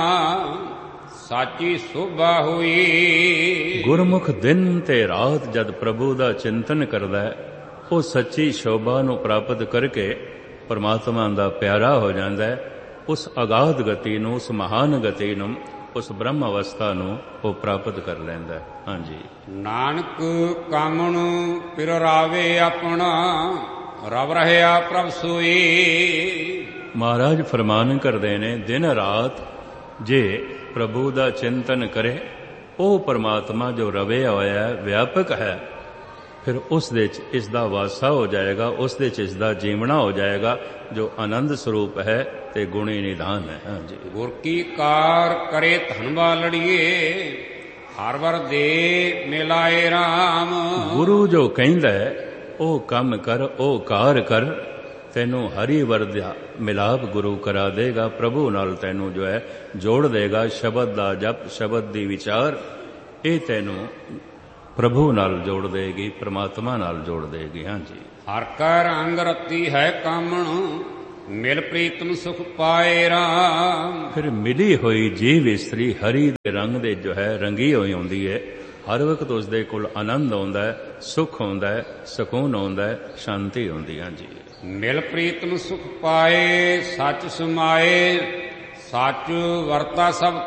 ਸਾਚੀ ਸੋਭਾ ਹੋਈ। ਗੁਰਮੁਖ ਦਿਨ ਤੇ ਰਾਤ ਜਦ ਪ੍ਰਭੂ ਦਾ ਚਿੰਤਨ ਕਰਦਾ ਹੈ, ਉਹ ਸੱਚੀ ਸ਼ੋਭਾ ਨੂੰ ਪ੍ਰਾਪਤ ਕਰਕੇ ਪਰਮਾਤਮਾ ਦਾ ਪਿਆਰਾ ਹੋ ਜਾਂਦਾ ਹੈ। ਉਸ ਅਗਾਧ ਗਤੀ ਨੂੰ, ਉਸ ਮਹਾਨ ਗਤੀ ਨੂੰ, ਉਸ ਬ੍ਰਹਮ ਅਵਸਥਾ ਨੂੰ ਉਹ ਪ੍ਰਾਪਤ ਕਰ ਲੈਂਦਾ ਹੈ। ਹਾਂਜੀ, ਨਾਨਕ ਕਾਮਣ ਪਿਰ ਰਾਵੇ ਆਪਣਾ, ਰਵ ਰਹਿਆ ਪ੍ਰਭ ਸੋਈ। ਮਹਾਰਾਜ ਫਰਮਾਨ ਕਰਦੇ ਨੇ, ਦਿਨ ਰਾਤ ਜੇ ਪ੍ਰਭੂ ਦਾ ਚਿੰਤਨ ਕਰੇ, ਉਹ ਪਰਮਾਤਮਾ ਜੋ ਰਵਿਆ ਹੋਇਆ ਹੈ, ਵਿਆਪਕ ਹੈ, ਫਿਰ ਉਸ ਦੇ 'ਚ ਇਸ ਦਾ ਵਾਸਾ ਹੋ ਜਾਏਗਾ, ਉਸ ਦੇ 'ਚ ਇਸ ਦਾ ਜੀਵਣਾ ਹੋ ਜਾਏਗਾ, ਜੋ ਆਨੰਦ ਸਰੂਪ ਹੈ ਤੇ ਗੁਣੀ ਨਿਧਾਨ ਹੈ। ਹਾਂਜੀ, ਗੁਰ ਕੀ ਕਾਰ ਕਰੇ ਧਨ ਬਾਲੜੀਏ, ਹਰ ਵਰ ਦੇ ਮਿਲਾਏ ਰਾਮ। ਗੁਰੂ ਜੋ ਕਹਿੰਦਾ ਹੈ ਉਹ ਕੰਮ ਕਰ, ਉਹ ਕਾਰ ਕਰ, ਤੈਨੂੰ ਹਰੀ ਵਰ ਦਾ ਮਿਲਾਪ ਗੁਰੂ ਕਰਾ ਦੇਗਾ, ਪ੍ਰਭੂ ਨਾਲ ਤੈਨੂੰ ਜੋ ਹੈ ਜੋੜ ਦੇਗਾ। ਸ਼ਬਦ ਦਾ ਜਪ, ਸ਼ਬਦ ਦੀ ਵਿਚਾਰ, ਇਹ ਤੈਨੂੰ ਪ੍ਰਭੂ ਨਾਲ ਜੋੜ ਦੇਗੀ, ਪ੍ਰਮਾਤਮਾ ਨਾਲ ਜੋੜ ਦੇਗੀ। ਹਾਂਜੀ, ਹਰ ਕਾ ਰੰਗ ਰਤੀ ਹੈ ਕਾਮਣ, ਮਿਲ ਪ੍ਰੀਤਮ ਸੁਖ ਪਾਏ ਰਾਮ। ਫਿਰ ਮਿਲੀ ਹੋਈ ਜੀਵ ਇਸਤਰੀ ਹਰੀ ਦੇ ਰੰਗ ਦੇ ਜੋ ਹੈ ਰੰਗੀ ਹੋਈ ਹੁੰਦੀ ਹੈ। ਹਰ ਵਕਤ ਉਸਦੇ ਕੋਲ ਆਨੰਦ ਆਉਂਦਾ ਹੈ, ਸੁੱਖ ਆਉਂਦਾ ਹੈ, ਸਕੂਨ ਆਉਂਦਾ ਹੈ, ਸ਼ਾਂਤੀ ਆਉਂਦੀ। ਹਾਂਜੀ, ਮਿਲ ਪ੍ਰੀਤਮ ਸੁਖ ਪਾਏ, ਸੱਚ ਸਮਾਏ, ਸੱਚ ਵਰਤਾ ਸਭ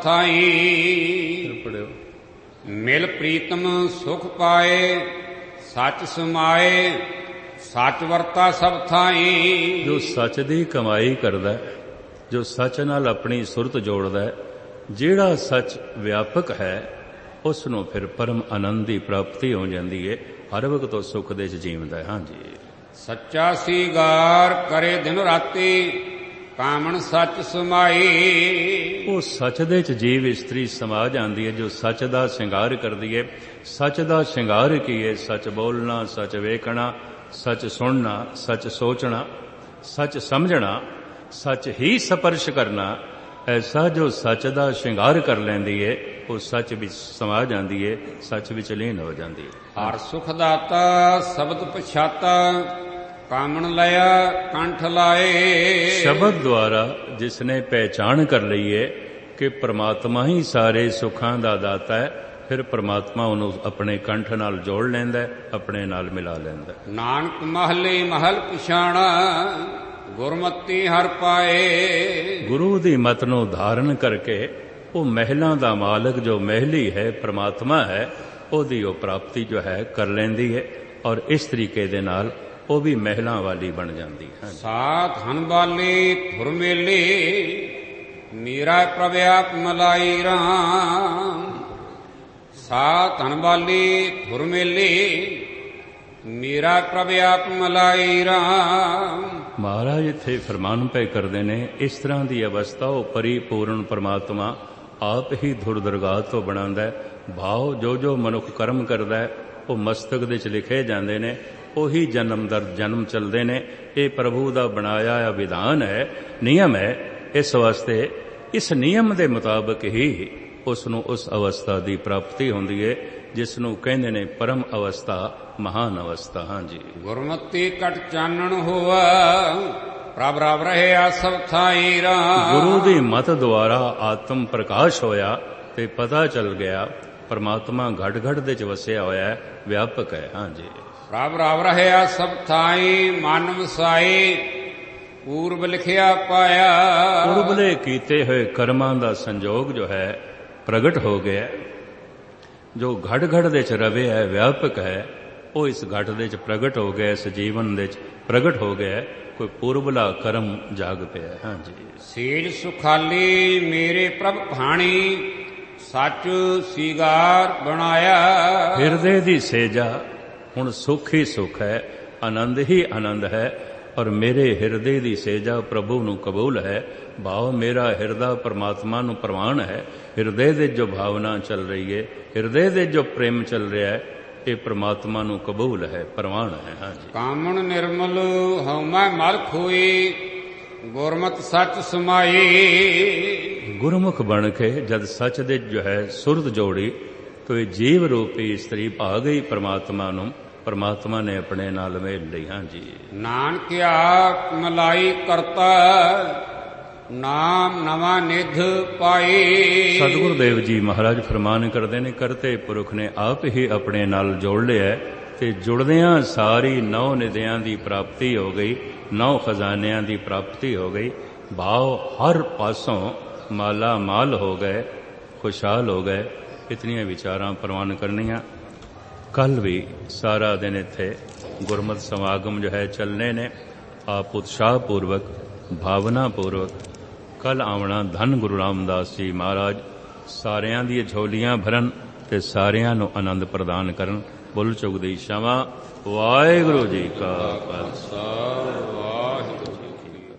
ਥਾਈ। ਪੜਿਓ। ਮਿਲ ਪ੍ਰੀਤਮ ਸੁਖ ਪਾਏ, ਸੱਚ ਸਮਾਏ, ਸੱਚ ਵਰਤਾ ਸਭ ਥਾਈ। ਜੋ ਸੱਚ ਦੀ ਕਮਾਈ ਕਰਦਾ, ਜੋ ਸੱਚ ਨਾਲ ਆਪਣੀ ਸੁਰਤ ਜੋੜਦਾ, ਜਿਹੜਾ ਸੱਚ ਵਿਆਪਕ ਹੈ, ਉਸ ਨੂੰ ਫਿਰ ਪਰਮ ਆਨੰਦ ਦੀ ਪ੍ਰਾਪਤੀ ਹੋ ਜਾਂਦੀ ਹੈ। ਹਰ ਵਕਤ ਉਹ ਸੁੱਖ ਦੇ ਚ ਜੀਵਦਾ। ਹਾਂਜੀ, ਸੱਚਾ ਸੀਗਾਰ ਕਰੇ ਦਿਨ ਰਾਤੀ, ਕਾਮਣ ਸੱਚ ਸਮਾਈ। ਉਹ ਸੱਚ ਦੇ ਚ ਜੀਵ ਇਸਤਰੀ ਸਮਾ ਜਾਂਦੀ ਹੈ, ਜੋ ਸੱਚ ਦਾ ਸ਼ਿੰਗਾਰ ਕਰਦੀ ਹੈ। ਸੱਚ ਦਾ ਸ਼ਿੰਗਾਰ ਕੀ ਹੈ? ਸੱਚ ਬੋਲਣਾ, ਸੱਚ ਵੇਖਣਾ, ਸੱਚ ਸੁਣਨਾ, ਸੱਚ ਸੋਚਣਾ, ਸੱਚ ਸਮਝਣਾ, ਸੱਚ ਹੀ ਸਪਰਸ਼ ਕਰਨਾ। ਐਸਾ ਜੋ ਸੱਚ ਦਾ ਸ਼ਿੰਗਾਰ ਕਰ ਲੈਂਦੀ ਹੈ, ਉਹ ਸੱਚ ਵਿੱਚ ਸਮਾ ਜਾਂਦੀ ਹੈ, ਸੱਚ ਵਿੱਚ ਲੀਨ ਹੋ ਜਾਂਦੀ ਹੈ। ਹਰ ਸੁਖ ਦਾਤਾ ਸ਼ਬਦ ਪਛਾਤਾ, ਕਾਮਣ ਲਿਆ ਕੰਠ ਲਾਏ। ਸ਼ਬਦ ਦੁਆਰਾ ਜਿਸ ਨੇ ਪਹਿਚਾਣ ਕਰ ਲਈ ਹੈ ਕਿ ਪ੍ਰਮਾਤਮਾ ਹੀ ਸਾਰੇ ਸੁੱਖਾਂ ਦਾ ਦਾਤਾ ਹੈ, ਫਿਰ ਪ੍ਰਮਾਤਮਾ ਉਹਨੂੰ ਆਪਣੇ ਕੰਠ ਨਾਲ ਜੋੜ ਲੈਂਦਾ, ਆਪਣੇ ਨਾਲ ਮਿਲਾ ਲੈਂਦਾ। ਨਾਨਕ ਮਹਲੇ ਮਹਲ ਪਛਾਣਾ, ਗੁਰਮਤੀ ਹਰ ਪਾਏ। ਗੁਰੂ ਦੀ ਮਤ ਨੂੰ ਧਾਰਨ ਕਰਕੇ ਉਹ ਮਹਿਲਾਂ ਦਾ ਮਾਲਕ ਜੋ ਮਹਿਲੀ ਹੈ, ਪ੍ਰਮਾਤਮਾ ਹੈ, ਉਹਦੀ ਉਹ ਪ੍ਰਾਪਤੀ ਜੋ ਹੈ ਕਰ ਲੈਂਦੀ ਹੈ, ਔਰ ਇਸ ਤਰੀਕੇ ਦੇ ਨਾਲ ਉਹ ਵੀ ਮਹਿਲਾਂ ਵਾਲੀ ਬਣ ਜਾਂਦੀ ਹੈ। ਸਾਥ ਹਨ ਬਾਲੀ ਧੁਰ ਮੇਲੇ, ਮੀਰਾ ਪ੍ਰਭ ਆਪ ਮਲਾਈ ਰਾਮ। ਸਾਥ ਹਨ ਬਾਲੀ ਧੁਰ ਮੇਲੇ, ਮੀਰਾ ਪ੍ਰਭ ਆਪ ਮਲਾਈ ਰਾਮ। ਮਹਾਰਾਜ ਇੱਥੇ ਫਰਮਾਨ ਪਏ ਕਰਦੇ ਨੇ, ਇਸ ਤਰ੍ਹਾਂ ਦੀ ਅਵਸਥਾ ਉਹ ਪਰਿਪੂਰਨ ਪਰਮਾਤਮਾ ਆਪ ਹੀ ਧੁਰ ਦਰਗਾਹ ਤੋਂ ਬਣਾਉਂਦਾ ਹੈ। ਭਾਵ ਜੋ ਜੋ ਮਨੁੱਖ ਕਰਮ ਕਰਦਾ ਹੈ, ਉਹ ਮਸਤਕ ਦੇ ਚ ਲਿਖੇ ਜਾਂਦੇ ਨੇ, ਉਹੀ ਜਨਮ ਦਰ ਜਨਮ ਚੱਲਦੇ ਨੇ। ਇਹ ਪ੍ਰਭੂ ਦਾ ਬਣਾਇਆ ਹੋਇਆ ਵਿਧਾਨ ਹੈ, ਨਿਯਮ ਹੈ। ਇਸ ਵਾਸਤੇ ਇਸ ਨਿਯਮ ਦੇ ਮੁਤਾਬਕ ਹੀ ਉਸ ਨੂੰ ਉਸ ਅਵਸਥਾ ਦੀ ਪ੍ਰਾਪਤੀ ਹੁੰਦੀ ਹੈ, ਜਿਸ ਨੂੰ ਕਹਿੰਦੇ ਨੇ ਪਰਮ ਅਵਸਥਾ, ਮਹਾਨ ਅਵਸਥਾ। ਹਾਂਜੀ, ਗੁਰਮਤੀ ਕਟ ਚਾਨਣ ਹੋਆ, ਪ੍ਰਭ ਰਵ ਰਹਿਆ ਸਭ ਥਾਈ ਰਾਮ। ਗੁਰੂ ਦੀ ਮਤ ਦੁਆਰਾ ਆਤਮ ਪ੍ਰਕਾਸ਼ ਹੋਇਆ ਤੇ ਪਤਾ ਚੱਲ ਗਿਆ ਪਰਮਾਤਮਾ ਘੜ ਘੜ ਦੇ ਚ ਵਸਿਆ ਹੋਇਆ ਹੈ, ਵਿਆਪਕ ਹੈ। ਹਾਂਜੀ, ਪ੍ਰਭ ਰਵ ਰਹਿਆ ਸਭ ਥਾਈ, ਮਨ ਵਸਾਈ, ਪੂਰਬ ਲਿਖਿਆ ਪਾਇਆ। ਪੂਰਬਲੇ ਕੀਤੇ ਹੋਏ ਕਰਮਾਂ ਦਾ ਸੰਜੋਗ ਜੋ ਹੈ ਪ੍ਰਗਟ ਹੋ ਗਿਆ, ਜੋ ਘੜ ਘੜ ਦੇ ਚ ਰਵੇ ਹੈ, ਵਿਆਪਕ ਹੈ, ਉਹ ਇਸ ਘਟ ਦੇ ਚ ਪ੍ਰਗਟ ਹੋ ਗਿਆ, ਇਸ ਜੀਵਨ ਦੇ ਚ ਪ੍ਰਗਟ ਹੋ ਗਿਆ। ਕੋਈ ਪੂਰਬਲਾ ਕਰਮ ਜਾਗ ਪਿਆ। ਹਾਂਜੀ, ਸੇਜ ਸੁਖਾਲੀ ਮੇਰੇ ਪ੍ਰਭ ਭਾਣੀ, ਸੱਚ ਸੀਗਾਰ ਬਣਾਇਆ। ਹਿਰਦੇ ਦੀ ਸੇਜਾ ਹੁਣ ਸੁੱਖ ਹੀ ਸੁੱਖ ਹੈ, ਆਨੰਦ ਹੀ ਆਨੰਦ ਹੈ, ਔਰ ਮੇਰੇ ਹਿਰਦੇ ਦੀ ਸੇਜਾ ਪ੍ਰਭੂ ਨੂੰ ਕਬੂਲ ਹੈ। ਭਾਵ ਮੇਰਾ ਹਿਰਦਾ ਪਰਮਾਤਮਾ ਨੂੰ ਪ੍ਰਵਾਨ ਹੈ। ਹਿਰਦੇ ਦੇ ਜੋ ਭਾਵਨਾ ਚੱਲ ਰਹੀ ਹੈ, ਹਿਰਦੇ ਦੇ ਜੋ ਪ੍ਰੇਮ ਚੱਲ ਰਿਹਾ ਹੈ, ਇਹ ਪ੍ਰਮਾਤਮਾ ਨੂੰ ਕਬੂਲ ਹੈ, ਪ੍ਰਵਾਨ ਹੈ। ਹਾਂਜੀ, ਕਾਮਣ ਨਿਰਮਲ ਹਉਮੈ ਮਲ ਖੋਈ, ਗੁਰਮਤਿ ਸੱਚ ਸਮਾਈ। ਗੁਰਮੁਖ ਬਣ ਕੇ ਜਦ ਸੱਚ ਦੇ ਜੋ ਹੈ ਸੁਰਤ ਜੋੜੀ, ਤੋ ਇਹ ਜੀਵ ਰੂਪੀ ਇਸਤਰੀ ਭਾ ਗਈ ਪ੍ਰਮਾਤਮਾ ਨੂੰ, ਪ੍ਰਮਾਤਮਾ ਨੇ ਆਪਣੇ ਨਾਲ ਮੇਲ ਲਈ। ਹਾਂਜੀ, ਨਾਨਕ ਆਪ ਮਲਾਈ ਕਰਤਾ, ਨਾਮ ਨਵਾਂ ਨਿਧ ਪਾਈ। ਸਤਿਗੁਰੂ ਦੇਵ ਜੀ ਮਹਾਰਾਜ ਫਰਮਾਨ ਕਰਦੇ ਨੇ, ਕਰਤੇ ਪੁਰਖ ਨੇ ਆਪ ਹੀ ਆਪਣੇ ਨਾਲ ਜੋੜ ਲਿਆ, ਤੇ ਜੁੜਦਿਆਂ ਸਾਰੀ ਨੌ ਨਿਧਿਆਂ ਦੀ ਪ੍ਰਾਪਤੀ ਹੋ ਗਈ, ਨੌ ਖਜ਼ਾਨਿਆਂ ਦੀ ਪ੍ਰਾਪਤੀ ਹੋ ਗਈ। ਭਾਵ ਹਰ ਪਾਸੋਂ ਮਾਲਾ ਮਾਲ ਹੋ ਗਏ, ਖੁਸ਼ਹਾਲ ਹੋ ਗਏ। ਇਤਨੀਆਂ ਵਿਚਾਰਾਂ ਪ੍ਰਵਾਨ ਕਰਨੀਆਂ। ਕੱਲ ਵੀ ਸਾਰਾ ਦਿਨ ਇੱਥੇ ਗੁਰਮਤਿ ਸਮਾਗਮ ਜੋ ਹੈ ਚੱਲਣੇ ਨੇ। ਆਪ ਉਤਸ਼ਾਹ ਪੂਰਵਕ, ਭਾਵਨਾ ਪੂਰਵਕ ਕੱਲ ਆਉਣਾ। ਧੰਨ ਗੁਰੂ ਰਾਮਦਾਸ ਜੀ ਮਹਾਰਾਜ ਸਾਰਿਆਂ ਦੀਆਂ ਝੋਲੀਆਂ ਭਰਨ ਤੇ ਸਾਰਿਆਂ ਨੂੰ ਆਨੰਦ ਪ੍ਰਦਾਨ ਕਰਨ। ਬੁੱਲ ਚੁੱਕ ਦੀ ਛਾਵਾਂ। ਵਾਹਿਗੁਰੂ ਜੀ ਕਾ ਖਾਲਸਾ।